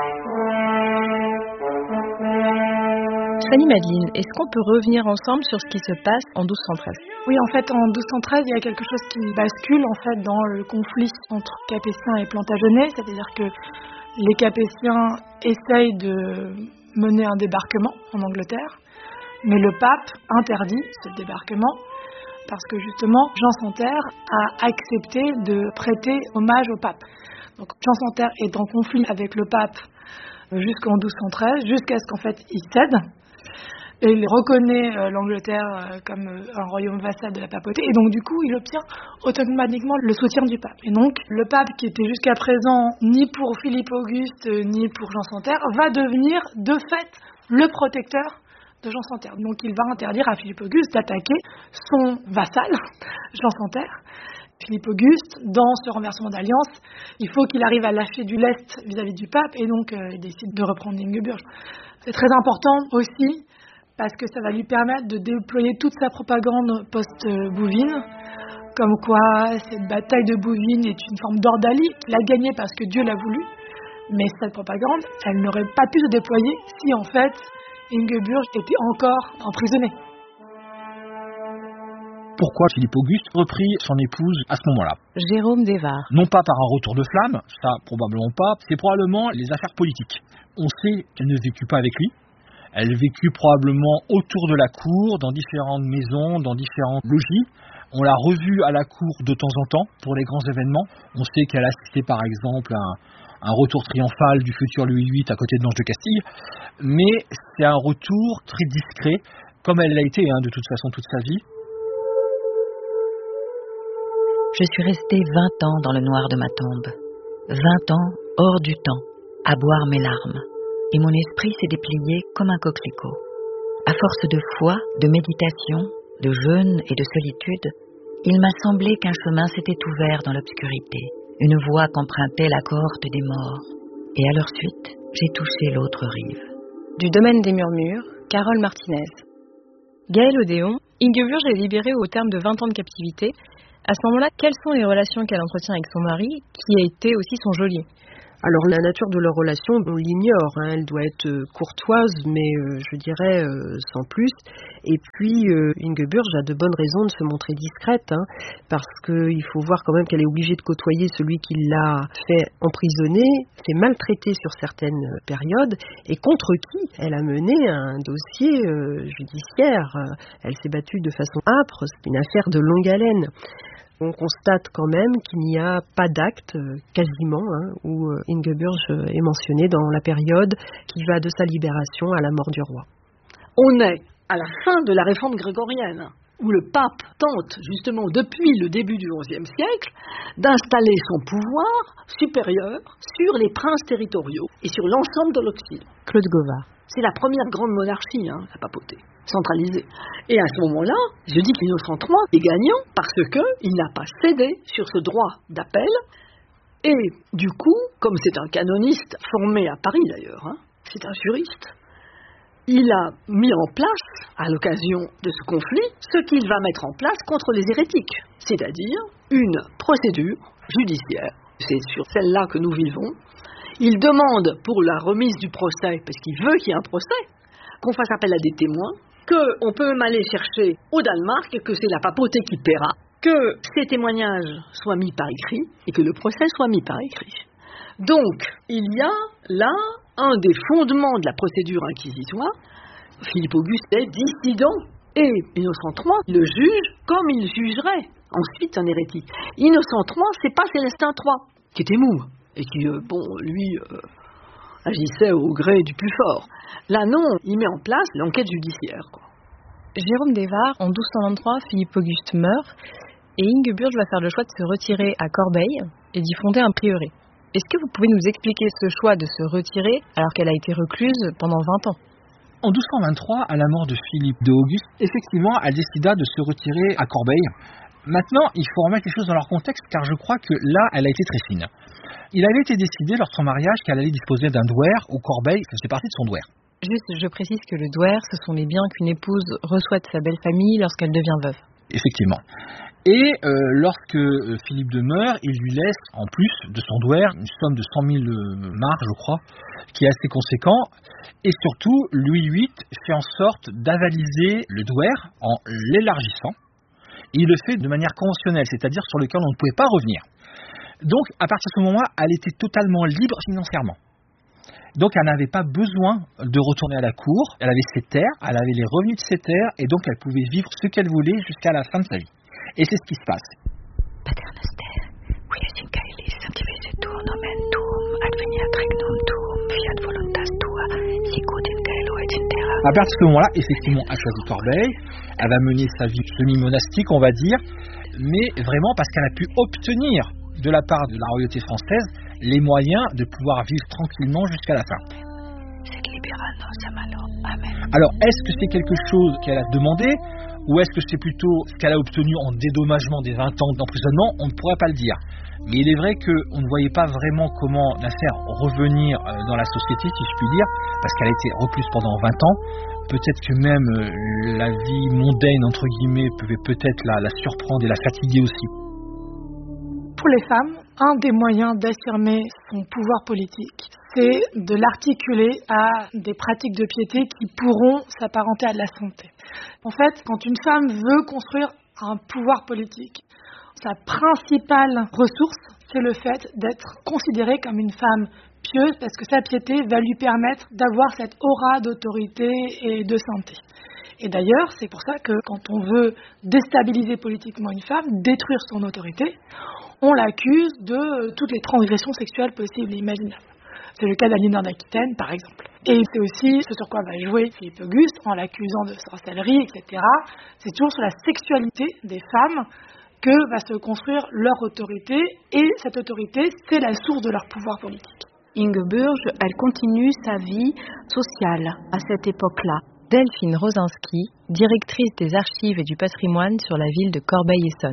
Fanny Madeline, est-ce qu'on peut revenir ensemble sur ce qui se passe en 1213? Oui, en fait, en 1213, il y a quelque chose qui bascule en fait dans le conflit entre Capétiens et Plantagenets, c'est-à-dire que les Capétiens essayent de mener un débarquement en Angleterre, mais le pape interdit ce débarquement parce que justement Jean sans Terre a accepté de prêter hommage au pape. Donc Jean sans Terre est en conflit avec le pape jusqu'en 1213, jusqu'à ce qu'en fait il cède. Et il reconnaît l'Angleterre comme un royaume vassal de la papauté, et donc du coup il obtient automatiquement le soutien du pape. Et donc le pape, qui était jusqu'à présent ni pour Philippe Auguste ni pour Jean sans Terre, va devenir de fait le protecteur de Jean sans Terre. Donc il va interdire à Philippe Auguste d'attaquer son vassal, Jean sans Terre. Philippe Auguste, dans ce renversement d'alliance, il faut qu'il arrive à lâcher du lest vis-à-vis du pape, et donc il décide de reprendre Ingeburg. C'est très important aussi, parce que ça va lui permettre de déployer toute sa propagande post-Bouvines, comme quoi cette bataille de Bouvines est une forme d'ordalie, qu'il a gagnée parce que Dieu l'a voulu, mais cette propagande, elle n'aurait pas pu se déployer si en fait Ingeburg était encore emprisonnée. Pourquoi Philippe Auguste reprit son épouse à ce moment-là? Jérôme Desvars. Non pas par un retour de flamme, ça probablement pas, c'est probablement les affaires politiques. On sait qu'elle ne vécut pas avec lui. Elle vécut probablement autour de la cour, dans différentes maisons, dans différents logis. On l'a revue à la cour de temps en temps pour les grands événements. On sait qu'elle assistait par exemple à un retour triomphal du futur Louis VIII à côté de l'Ange de Castille. Mais c'est un retour très discret, comme elle l'a été de toute façon toute sa vie. Je suis restée 20 ans dans le noir de ma tombe. 20 ans hors du temps, à boire mes larmes. Et mon esprit s'est déplié comme un coquelicot. À force de foi, de méditation, de jeûne et de solitude, il m'a semblé qu'un chemin s'était ouvert dans l'obscurité, une voie qu'empruntait la cohorte des morts. Et à leur suite, j'ai touché l'autre rive. Du domaine des murmures, Carole Martinez. Gaëlle Odéon, Ingeburg est libérée au terme de 20 ans de captivité, À ce moment-là, quelles sont les relations qu'elle entretient avec son mari, qui a été aussi son geôlier? Alors la nature de leur relation, on l'ignore, hein. Elle doit être courtoise, mais je dirais sans plus. Et puis Ingeborg a de bonnes raisons de se montrer discrète, hein, parce qu'il faut voir quand même qu'elle est obligée de côtoyer celui qui l'a fait emprisonner, fait maltraiter sur certaines périodes, et contre qui elle a mené un dossier judiciaire. Elle s'est battue de façon âpre, c'est une affaire de longue haleine. On constate quand même qu'il n'y a pas d'acte, quasiment, hein, où Ingeborg est mentionnée dans la période qui va de sa libération à la mort du roi. On est à la fin de la réforme grégorienne, où le pape tente, justement depuis le début du XIe siècle, d'installer son pouvoir supérieur sur les princes territoriaux et sur l'ensemble de l'Occident. Claude Gauvard. C'est la première grande monarchie, hein, la papauté, centralisée. Et à ce moment-là, je dis qu'Innocent III est gagnant parce qu'il n'a pas cédé sur ce droit d'appel. Et du coup, comme c'est un canoniste formé à Paris d'ailleurs, hein, c'est un juriste, il a mis en place, à l'occasion de ce conflit, ce qu'il va mettre en place contre les hérétiques, c'est-à-dire une procédure judiciaire. C'est sur celle-là que nous vivons. Il demande pour la remise du procès, parce qu'il veut qu'il y ait un procès, qu'on fasse appel à des témoins, qu'on peut même aller chercher au Danemark, que c'est la papauté qui paiera, que ces témoignages soient mis par écrit et que le procès soit mis par écrit. Donc, il y a là un des fondements de la procédure inquisitoire. Philippe Auguste est dissident et Innocent III le juge comme il jugerait ensuite un hérétique. Innocent III, c'est pas Célestin III, qui était mou. Et qui, agissait au gré du plus fort. Là, non, il met en place l'enquête judiciaire, quoi. Jérôme Desvars, en 1223, Philippe Auguste meurt, et Ingeborg va faire le choix de se retirer à Corbeil et d'y fonder un prieuré. Est-ce que vous pouvez nous expliquer ce choix de se retirer alors qu'elle a été recluse pendant 20 ans? En 1223, à la mort de Philippe d'Auguste, effectivement, elle décida de se retirer à Corbeil. Maintenant, il faut remettre les choses dans leur contexte, car je crois que là, elle a été très fine. Il avait été décidé lors de son mariage qu'elle allait disposer d'un douaire au Corbeil, ça faisait partie de son douaire. Juste, je précise que le douaire, ce sont les biens qu'une épouse reçoit de sa belle famille lorsqu'elle devient veuve. Effectivement. Et lorsque Philippe meurt, il lui laisse, en plus de son douaire, une somme de 100 000 marcs, je crois, qui est assez conséquent. Et surtout, Louis VIII fait en sorte d'avaliser le douaire en l'élargissant. Et il le fait de manière conventionnelle, c'est-à-dire sur lequel on ne pouvait pas revenir. Donc, à partir de ce moment-là, elle était totalement libre financièrement. Donc, elle n'avait pas besoin de retourner à la cour. Elle avait ses terres, elle avait les revenus de ses terres, et donc elle pouvait vivre ce qu'elle voulait jusqu'à la fin de sa vie. Et c'est ce qui se passe. À partir de ce moment-là, effectivement, elle choisit Corbeil. Elle va mener sa vie semi-monastique, on va dire, mais vraiment parce qu'elle a pu obtenir de la part de la royauté française les moyens de pouvoir vivre tranquillement jusqu'à la fin. Alors, est-ce que c'est quelque chose qu'elle a demandé, ou est-ce que c'est plutôt ce qu'elle a obtenu en dédommagement des 20 ans d'emprisonnement? On ne pourrait pas le dire. Mais il est vrai qu'on ne voyait pas vraiment comment la faire revenir dans la société, si je puis dire, parce qu'elle a été recluse pendant 20 ans. Peut-être que même la vie mondaine, entre guillemets, pouvait peut-être la surprendre et la fatiguer aussi. Pour les femmes, un des moyens d'affirmer son pouvoir politique, c'est de l'articuler à des pratiques de piété qui pourront s'apparenter à de la sainteté. En fait, quand une femme veut construire un pouvoir politique, sa principale ressource, c'est le fait d'être considérée comme une femme pieuse, parce que sa piété va lui permettre d'avoir cette aura d'autorité et de sainteté. Et d'ailleurs, c'est pour ça que quand on veut déstabiliser politiquement une femme, détruire son autorité, on l'accuse de toutes les transgressions sexuelles possibles et imaginables. C'est le cas d'Aliénor d'Aquitaine, par exemple. Et c'est aussi ce sur quoi va jouer Philippe Auguste en l'accusant de sorcellerie, etc. C'est toujours sur la sexualité des femmes que va se construire leur autorité, et cette autorité, c'est la source de leur pouvoir politique. Ingeborg, elle continue sa vie sociale à cette époque-là. Delphine Rosinski, directrice des archives et du patrimoine sur la ville de Corbeil-Essonnes.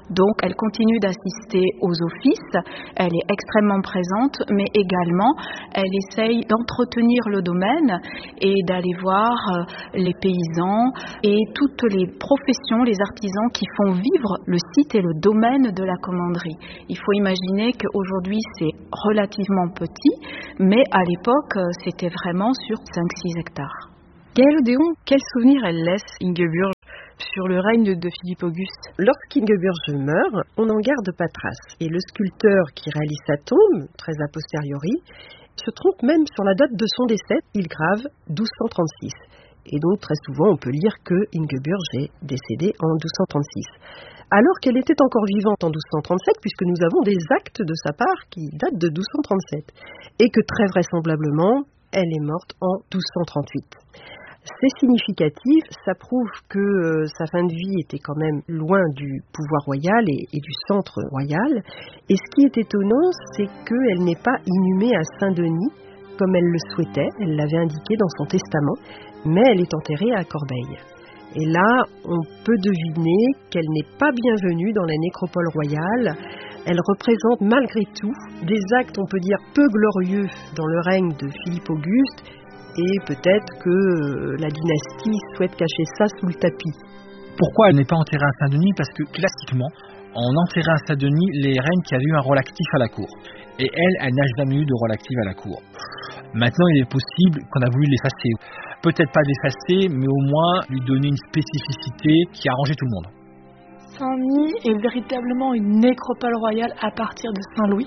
Donc elle continue d'assister aux offices, elle est extrêmement présente, mais également elle essaye d'entretenir le domaine et d'aller voir les paysans et toutes les professions, les artisans qui font vivre le site et le domaine de la commanderie. Il faut imaginer qu'aujourd'hui c'est relativement petit, mais à l'époque c'était vraiment sur 5-6 hectares. Gaëlle Odéon, quel souvenir elle laisse, Ingeburg, sur le règne de Philippe Auguste? Lorsqu'Ingeburg meurt, on en garde pas trace. Et le sculpteur qui réalise sa tombe, très a posteriori, se trompe même sur la date de son décès. Il grave 1236. Et donc, très souvent, on peut lire que Ingeburg est décédée en 1236. Alors qu'elle était encore vivante en 1237, puisque nous avons des actes de sa part qui datent de 1237. Et que très vraisemblablement, elle est morte en 1238. C'est significatif, ça prouve que sa fin de vie était quand même loin du pouvoir royal et du centre royal. Et ce qui est étonnant, c'est qu'elle n'est pas inhumée à Saint-Denis, comme elle le souhaitait, elle l'avait indiqué dans son testament, mais elle est enterrée à Corbeil. Et là, on peut deviner qu'elle n'est pas bienvenue dans la nécropole royale. Elle représente malgré tout des actes, on peut dire, peu glorieux dans le règne de Philippe Auguste, et peut-être que la dynastie souhaite cacher ça sous le tapis. Pourquoi elle n'est pas enterrée à Saint-Denis? Parce que classiquement, on enterrait à Saint-Denis les reines qui avaient eu un rôle actif à la cour. Et elle n'a jamais eu de rôle actif à la cour. Maintenant, il est possible qu'on a voulu l'effacer. Peut-être pas l'effacer, mais au moins lui donner une spécificité qui arrangeait tout le monde. Saint-Denis est véritablement une nécropole royale à partir de Saint-Louis.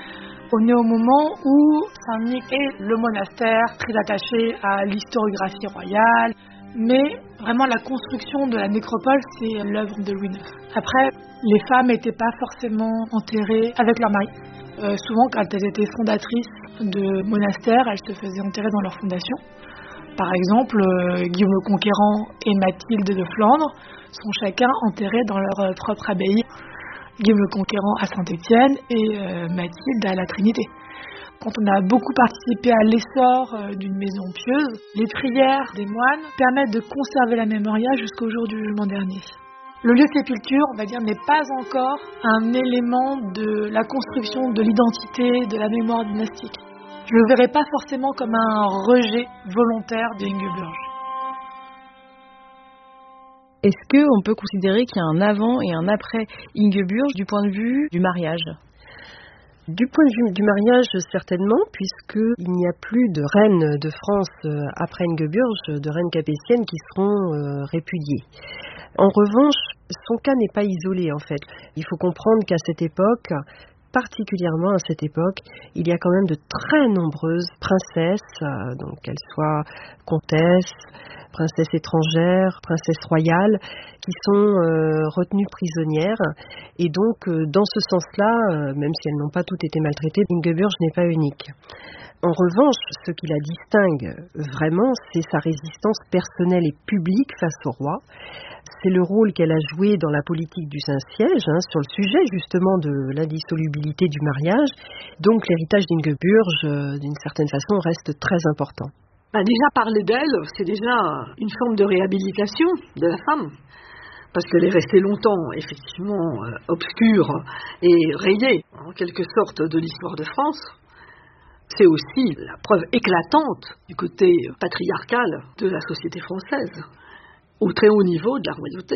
On est au moment où Saint-Denis est le monastère très attaché à l'historiographie royale, mais vraiment la construction de la nécropole, c'est l'œuvre de Louis IX. Après, les femmes n'étaient pas forcément enterrées avec leur mari. Souvent, quand elles étaient fondatrices de monastères, elles se faisaient enterrer dans leur fondation. Par exemple, Guillaume le Conquérant et Mathilde de Flandre sont chacun enterrés dans leur propre abbaye. Guillaume le Conquérant à Saint-Étienne et Mathilde à la Trinité. Quand on a beaucoup participé à l'essor d'une maison pieuse, les prières des moines permettent de conserver la mémoria jusqu'au jour du jugement dernier. Le lieu de sépulture, on va dire, n'est pas encore un élément de la construction de l'identité, de la mémoire dynastique. Je ne le verrai pas forcément comme un rejet volontaire de Ingeburg. Est-ce qu'on peut considérer qu'il y a un avant et un après Ingeburg du point de vue du mariage? Du point de vue du mariage, certainement, puisqu'il n'y a plus de reines de France après Ingeburg, de reines capétiennes qui seront répudiées. En revanche, son cas n'est pas isolé, en fait. Il faut comprendre qu'à cette époque, particulièrement à cette époque, il y a quand même de très nombreuses princesses, donc qu'elles soient comtesses, princesses étrangères, princesses royales, qui sont retenues prisonnières. Et donc, dans ce sens-là, même si elles n'ont pas toutes été maltraitées, Ingeburg n'est pas unique. En revanche, ce qui la distingue vraiment, c'est sa résistance personnelle et publique face au roi. C'est le rôle qu'elle a joué dans la politique du Saint-Siège, sur le sujet justement de l'indissolubilité du mariage. Donc l'héritage d'Ingeburg, d'une certaine façon, reste très important. Déjà parler d'elle, c'est déjà une forme de réhabilitation de la femme. Parce qu'elle est restée longtemps, effectivement, obscure et rayée, en quelque sorte, de l'histoire de France. C'est aussi la preuve éclatante du côté patriarcal de la société française, au très haut niveau de la royauté.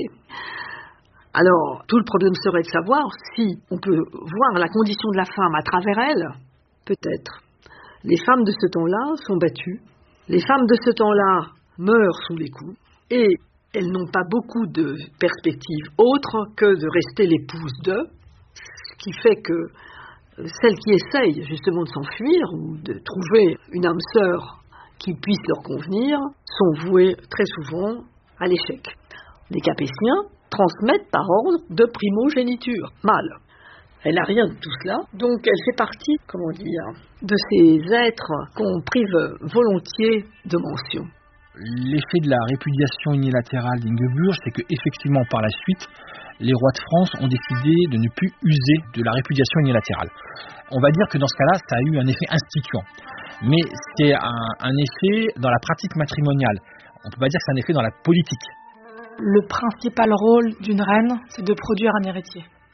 Alors, tout le problème serait de savoir si on peut voir la condition de la femme à travers elle. Peut-être. Les femmes de ce temps-là sont battues. Les femmes de ce temps-là meurent sous les coups. Et elles n'ont pas beaucoup de perspectives autres que de rester l'épouse d'eux. Ce qui fait que celles qui essayent justement de s'enfuir ou de trouver une âme sœur qui puisse leur convenir sont vouées très souvent à l'échec. Les Capétiens transmettent par ordre de primogéniture, mâle. Elle n'a rien de tout cela, donc elle fait partie, de ces êtres qu'on prive volontiers de mention. L'effet de la répudiation unilatérale d'Ingeburg, c'est qu'effectivement par la suite, les rois de France ont décidé de ne plus user de la répudiation unilatérale. On va dire que dans ce cas-là, ça a eu un effet instituant. Mais c'est un effet dans la pratique matrimoniale. On ne peut pas dire que c'est un effet dans la politique. Le principal rôle d'une reine, c'est de produire un héritier.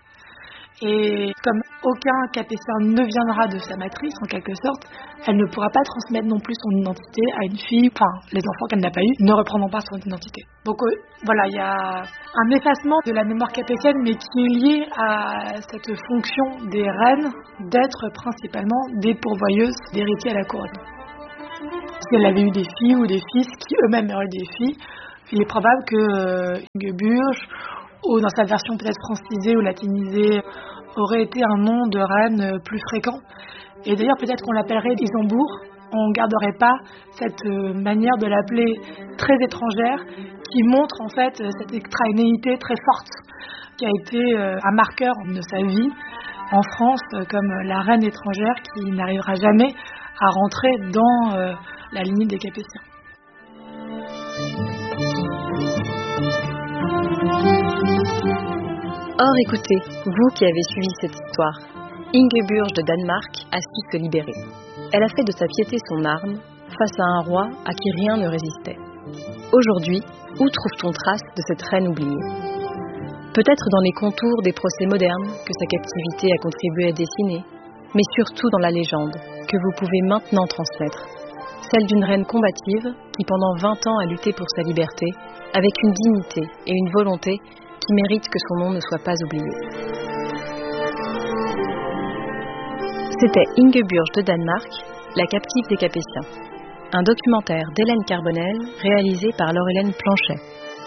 Et comme aucun capétien ne viendra de sa matrice, en quelque sorte, elle ne pourra pas transmettre non plus son identité à une fille, enfin, les enfants qu'elle n'a pas eus ne reprendront pas son identité. Donc voilà, il y a un effacement de la mémoire capétienne, mais qui est lié à cette fonction des reines d'être principalement des pourvoyeuses d'héritiers à la couronne. Si elle avait eu des filles ou des fils qui eux-mêmes auraient des filles, il est probable que Ingeburg, ou dans sa version peut-être francisée ou latinisée, aurait été un nom de reine plus fréquent. Et d'ailleurs, peut-être qu'on l'appellerait Isambourg. On ne garderait pas cette manière de l'appeler très étrangère, qui montre en fait cette extranéité très forte, qui a été un marqueur de sa vie en France, comme la reine étrangère qui n'arrivera jamais à rentrer dans la lignée des Capétiens. Or, écoutez, vous qui avez suivi cette histoire, Ingeburg de Danemark a su se libérer. Elle a fait de sa piété son arme face à un roi à qui rien ne résistait. Aujourd'hui, où trouve-t-on trace de cette reine oubliée ? Peut-être dans les contours des procès modernes que sa captivité a contribué à dessiner, mais surtout dans la légende que vous pouvez maintenant transmettre, celle d'une reine combative qui pendant 20 ans a lutté pour sa liberté, avec une dignité et une volonté qui méritent que son nom ne soit pas oublié. C'était Ingeburg de Danemark, la captive des Capétiens, un documentaire d'Hélène Carbonel réalisé par Laure-Hélène Planchet.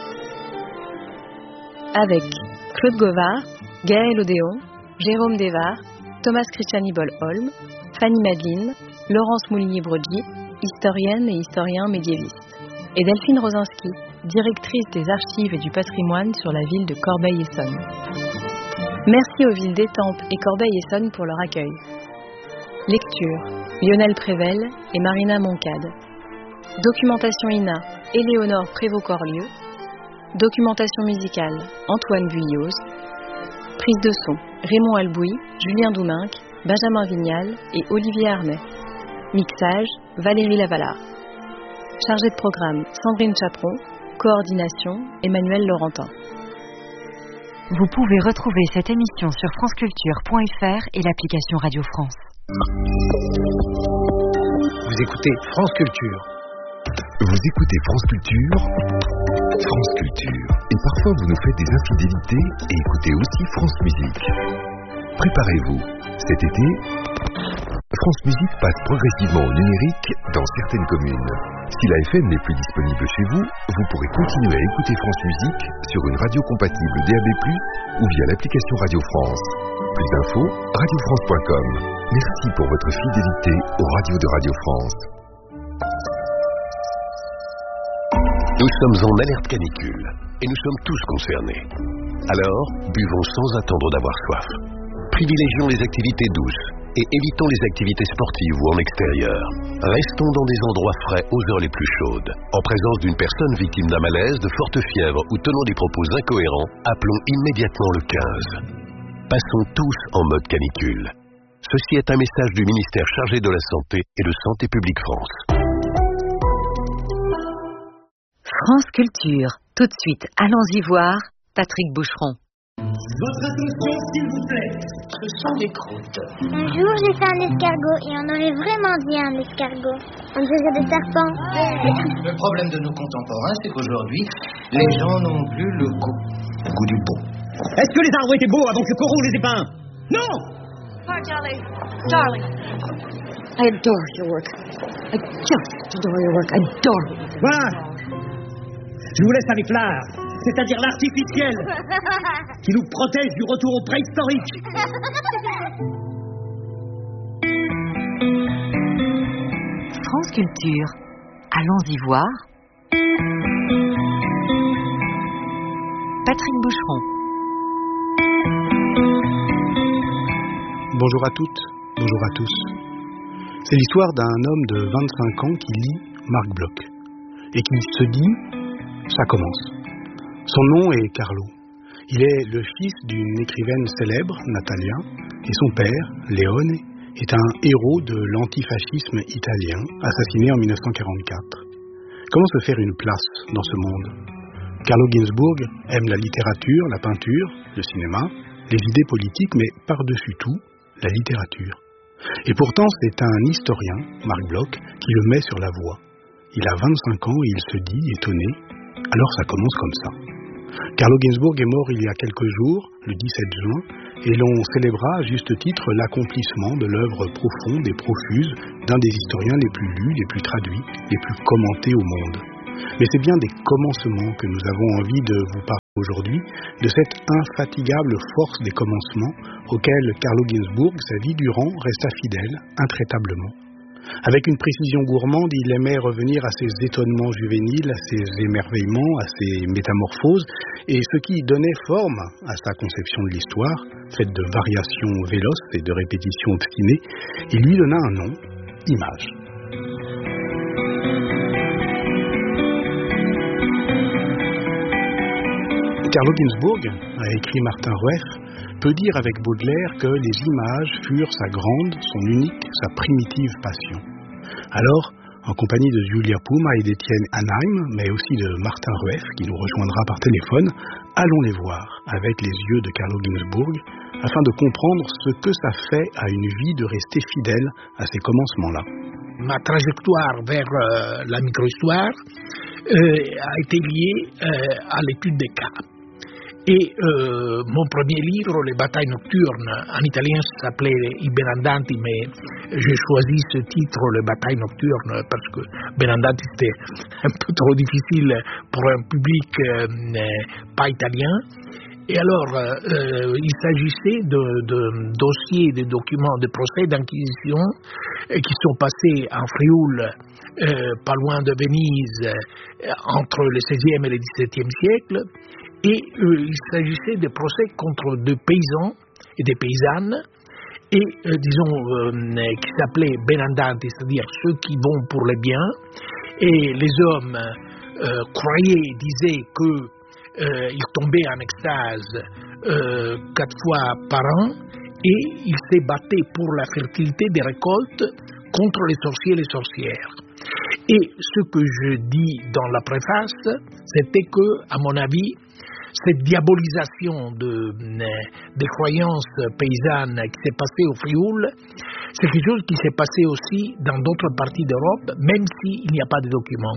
Avec Claude Govard, Gaël Odéon, Jérôme Desvars, Thomas Christiani Boll-Holm, Fanny Madeline, Laurence Moulinier-Broggi, historienne et historien médiéviste, et Delphine Rosinski, directrice des archives et du patrimoine sur la ville de Corbeil-Essonnes. Merci aux villes d'Étampes et Corbeil-Essonnes pour leur accueil. Lecture, Lionel Prével et Marina Moncade. Documentation INA, Éléonore Prévost-Corlieu. Documentation musicale, Antoine Vuilloz. Prise de son, Raymond Albouy, Julien Douminc, Benjamin Vignal et Olivier Arnay. Mixage, Valérie Lavallard. Chargée de programme, Sandrine Chaperon. Coordination, Emmanuel Laurentin. Vous pouvez retrouver cette émission sur franceculture.fr et l'application Radio France. Vous écoutez France Culture. Vous écoutez France Culture, France Culture. Et parfois vous nous faites des infidélités et écoutez aussi France Musique. Préparez-vous, cet été, France Musique passe progressivement au numérique dans certaines communes. Si la FM n'est plus disponible chez vous, vous pourrez continuer à écouter France Musique sur une radio compatible DAB+, ou via l'application Radio France. Plus d'infos, radiofrance.com. Merci pour votre fidélité aux radios de Radio France. Nous sommes en alerte canicule, et nous sommes tous concernés. Alors, buvons sans attendre d'avoir soif. Privilégions les activités douces et évitons les activités sportives ou en extérieur. Restons dans des endroits frais aux heures les plus chaudes. En présence d'une personne victime d'un malaise, de forte fièvre ou tenant des propos incohérents, appelons immédiatement le 15. Passons tous en mode canicule. Ceci est un message du ministère chargé de la Santé et de Santé publique France. France Culture. Tout de suite, allons-y voir Patrick Boucheron. Votre attention, s'il vous plaît. Ce sont des croûtes. Un jour, j'ai fait un escargot et on aurait vraiment dit un escargot. On dirait des serpents. Le problème de nos contemporains, c'est qu'aujourd'hui, les gens n'ont plus le goût du beau. Est-ce que les arbres étaient beaux avant que Corot les ait peints? Non! Hi, darling. Darling. I adore your work. I just adore your work. I adore it. Voilà. Je vous laisse avec l'art, c'est-à-dire l'artificiel, qui nous protège du retour au préhistorique. France Culture. Allons-y voir Patrick Boucheron. Bonjour à toutes, bonjour à tous. C'est l'histoire d'un homme de 25 ans qui lit Marc Bloch et qui se dit « ça commence ». Son nom est Carlo. Il est le fils d'une écrivaine célèbre, Natalia, et son père, Leone, est un héros de l'antifascisme italien, assassiné en 1944. Comment se faire une place dans ce monde ? Carlo Ginzburg aime la littérature, la peinture, le cinéma, les idées politiques, mais par-dessus tout, la littérature. Et pourtant, c'est un historien, Marc Bloch, qui le met sur la voie. Il a 25 ans et il se dit étonné. Alors ça commence comme ça. Carlo Ginzburg est mort il y a quelques jours, le 17 juin, et l'on célébra à juste titre l'accomplissement de l'œuvre profonde et profuse d'un des historiens les plus lus, les plus traduits, les plus commentés au monde. Mais c'est bien des commencements que nous avons envie de vous parler aujourd'hui, de cette infatigable force des commencements auquel Carlo Ginzburg, sa vie durant, resta fidèle, intraitablement. Avec une précision gourmande, il aimait revenir à ses étonnements juvéniles, à ses émerveillements, à ses métamorphoses, et ce qui donnait forme à sa conception de l'histoire, faite de variations véloces et de répétitions obstinées, il lui donna un nom, image. Carlo Ginzburg, a écrit Martin Rueff, peut dire avec Baudelaire que les images furent sa grande, son unique, sa primitive passion. Alors, en compagnie de Julia Puma et d'Étienne Hanheim, mais aussi de Martin Rueff, qui nous rejoindra par téléphone, allons les voir avec les yeux de Carlo Ginzburg, afin de comprendre ce que ça fait à une vie de rester fidèle à ces commencements-là. Ma trajectoire vers la micro-histoire a été liée à l'étude des cas. Et mon premier livre, Les batailles nocturnes, en italien ça s'appelait I Benandanti, mais j'ai choisi ce titre, Les batailles nocturnes, parce que Benandanti c'était un peu trop difficile pour un public pas italien. Et alors, il s'agissait de dossiers, de documents, de procès d'inquisition qui sont passés en Frioul, pas loin de Venise, entre le XVIe et le XVIIe siècle. Et il s'agissait de procès contre des paysans et des paysannes, et qui s'appelaient benandanti, c'est-à-dire ceux qui vont pour le bien, et les hommes disaient qu'ils tombaient en extase 4 fois par an, et ils se battaient pour la fertilité des récoltes contre les sorciers et les sorcières. Et ce que je dis dans la préface, c'était que, à mon avis, cette diabolisation des croyances paysannes qui s'est passée au Frioul, c'est quelque chose qui s'est passé aussi dans d'autres parties d'Europe, même s'il n'y a pas de documents.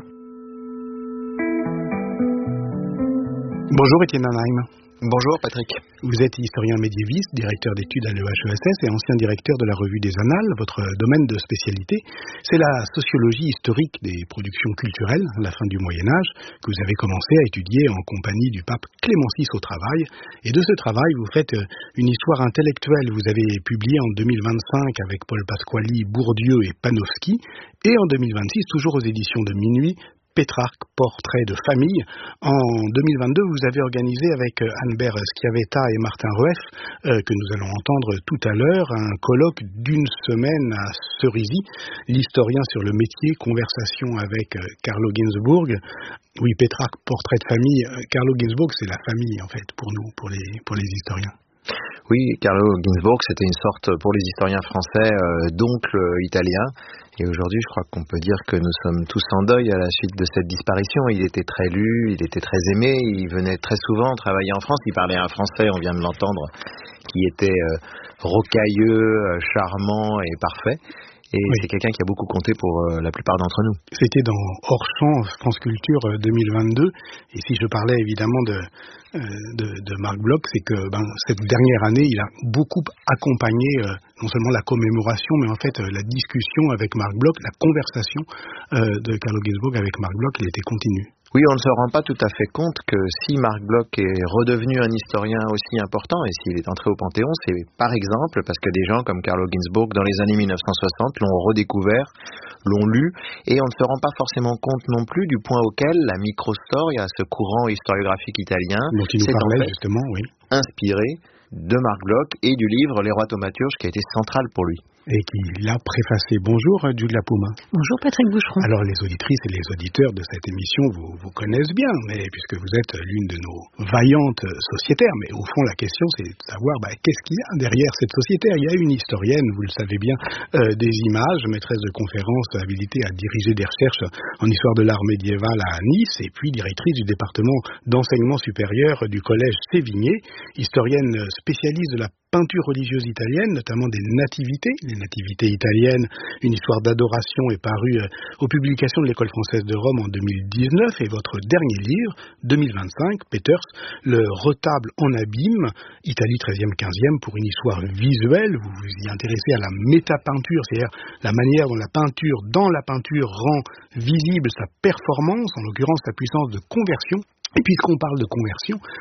Bonjour Étienne Hanheim. Bonjour Patrick. Vous êtes historien médiéviste, directeur d'études à l'EHESS et ancien directeur de la Revue des Annales. Votre domaine de spécialité, c'est la sociologie historique des productions culturelles à la fin du Moyen-Âge, que vous avez commencé à étudier en compagnie du pape Clément VI au travail. Et de ce travail, vous faites une histoire intellectuelle. Vous avez publié en 2025 avec Paul Pasquali, Bourdieu et Panofsky, et en 2026, toujours aux éditions de Minuit, Pétrarque, portrait de famille. En 2022, vous avez organisé avec Anne-Bert Schiavetta et Martin Rueff, que nous allons entendre tout à l'heure, un colloque d'une semaine à Cerisy, l'historien sur le métier, conversation avec Carlo Ginzburg. Oui, Pétrarque, portrait de famille. Carlo Ginzburg, c'est la famille, en fait, pour nous, pour les historiens. Oui, Carlo Ginzburg, c'était une sorte, pour les historiens français, d'oncle italien. Et aujourd'hui, je crois qu'on peut dire que nous sommes tous en deuil à la suite de cette disparition. Il était très lu, il était très aimé, il venait très souvent travailler en France. Il parlait un français, on vient de l'entendre, qui était rocailleux, charmant et parfait. Et oui, c'est quelqu'un qui a beaucoup compté pour la plupart d'entre nous. C'était dans Hors Champ, France Culture 2022. Et si je parlais évidemment de Marc Bloch, c'est que cette dernière année, il a beaucoup accompagné non seulement la commémoration, mais en fait la discussion avec Marc Bloch, la conversation de Carlo Ginzburg avec Marc Bloch, elle était continue. Oui, on ne se rend pas tout à fait compte que si Marc Bloch est redevenu un historien aussi important, et s'il est entré au Panthéon, c'est par exemple parce que des gens comme Carlo Ginzburg, dans les années 1960, l'ont redécouvert, l'ont lu, et on ne se rend pas forcément compte non plus du point auquel la microstoria, ce courant historiographique italien, dont il nous parlait justement, oui, inspiré de Marc Bloch et du livre Les Rois thaumaturges qui a été central pour lui. Et qui l'a préfacé. Bonjour Julia Puma. Bonjour Patrick Boucheron. Alors les auditrices et les auditeurs de cette émission vous connaissent bien, mais puisque vous êtes l'une de nos vaillantes sociétaires, mais au fond la question c'est de savoir qu'est-ce qu'il y a derrière cette sociétaire. Il y a une historienne, vous le savez bien, des images, maîtresse de conférences habilitée à diriger des recherches en histoire de l'art médiéval à Nice, et puis directrice du département d'enseignement supérieur du collège Sévigné, historienne spécialiste de la peinture religieuse italienne, notamment des nativités. Les nativités italiennes, une histoire d'adoration est parue aux publications de l'École française de Rome en 2019 et votre dernier livre, 2025, Peters, le retable en abîme, Italie 13e, 15e, pour une histoire visuelle. Vous vous y intéressez à la métapeinture, c'est-à-dire la manière dont la peinture, dans la peinture, rend visible sa performance, en l'occurrence sa puissance de conversion. Et puisqu'on parle de conversion,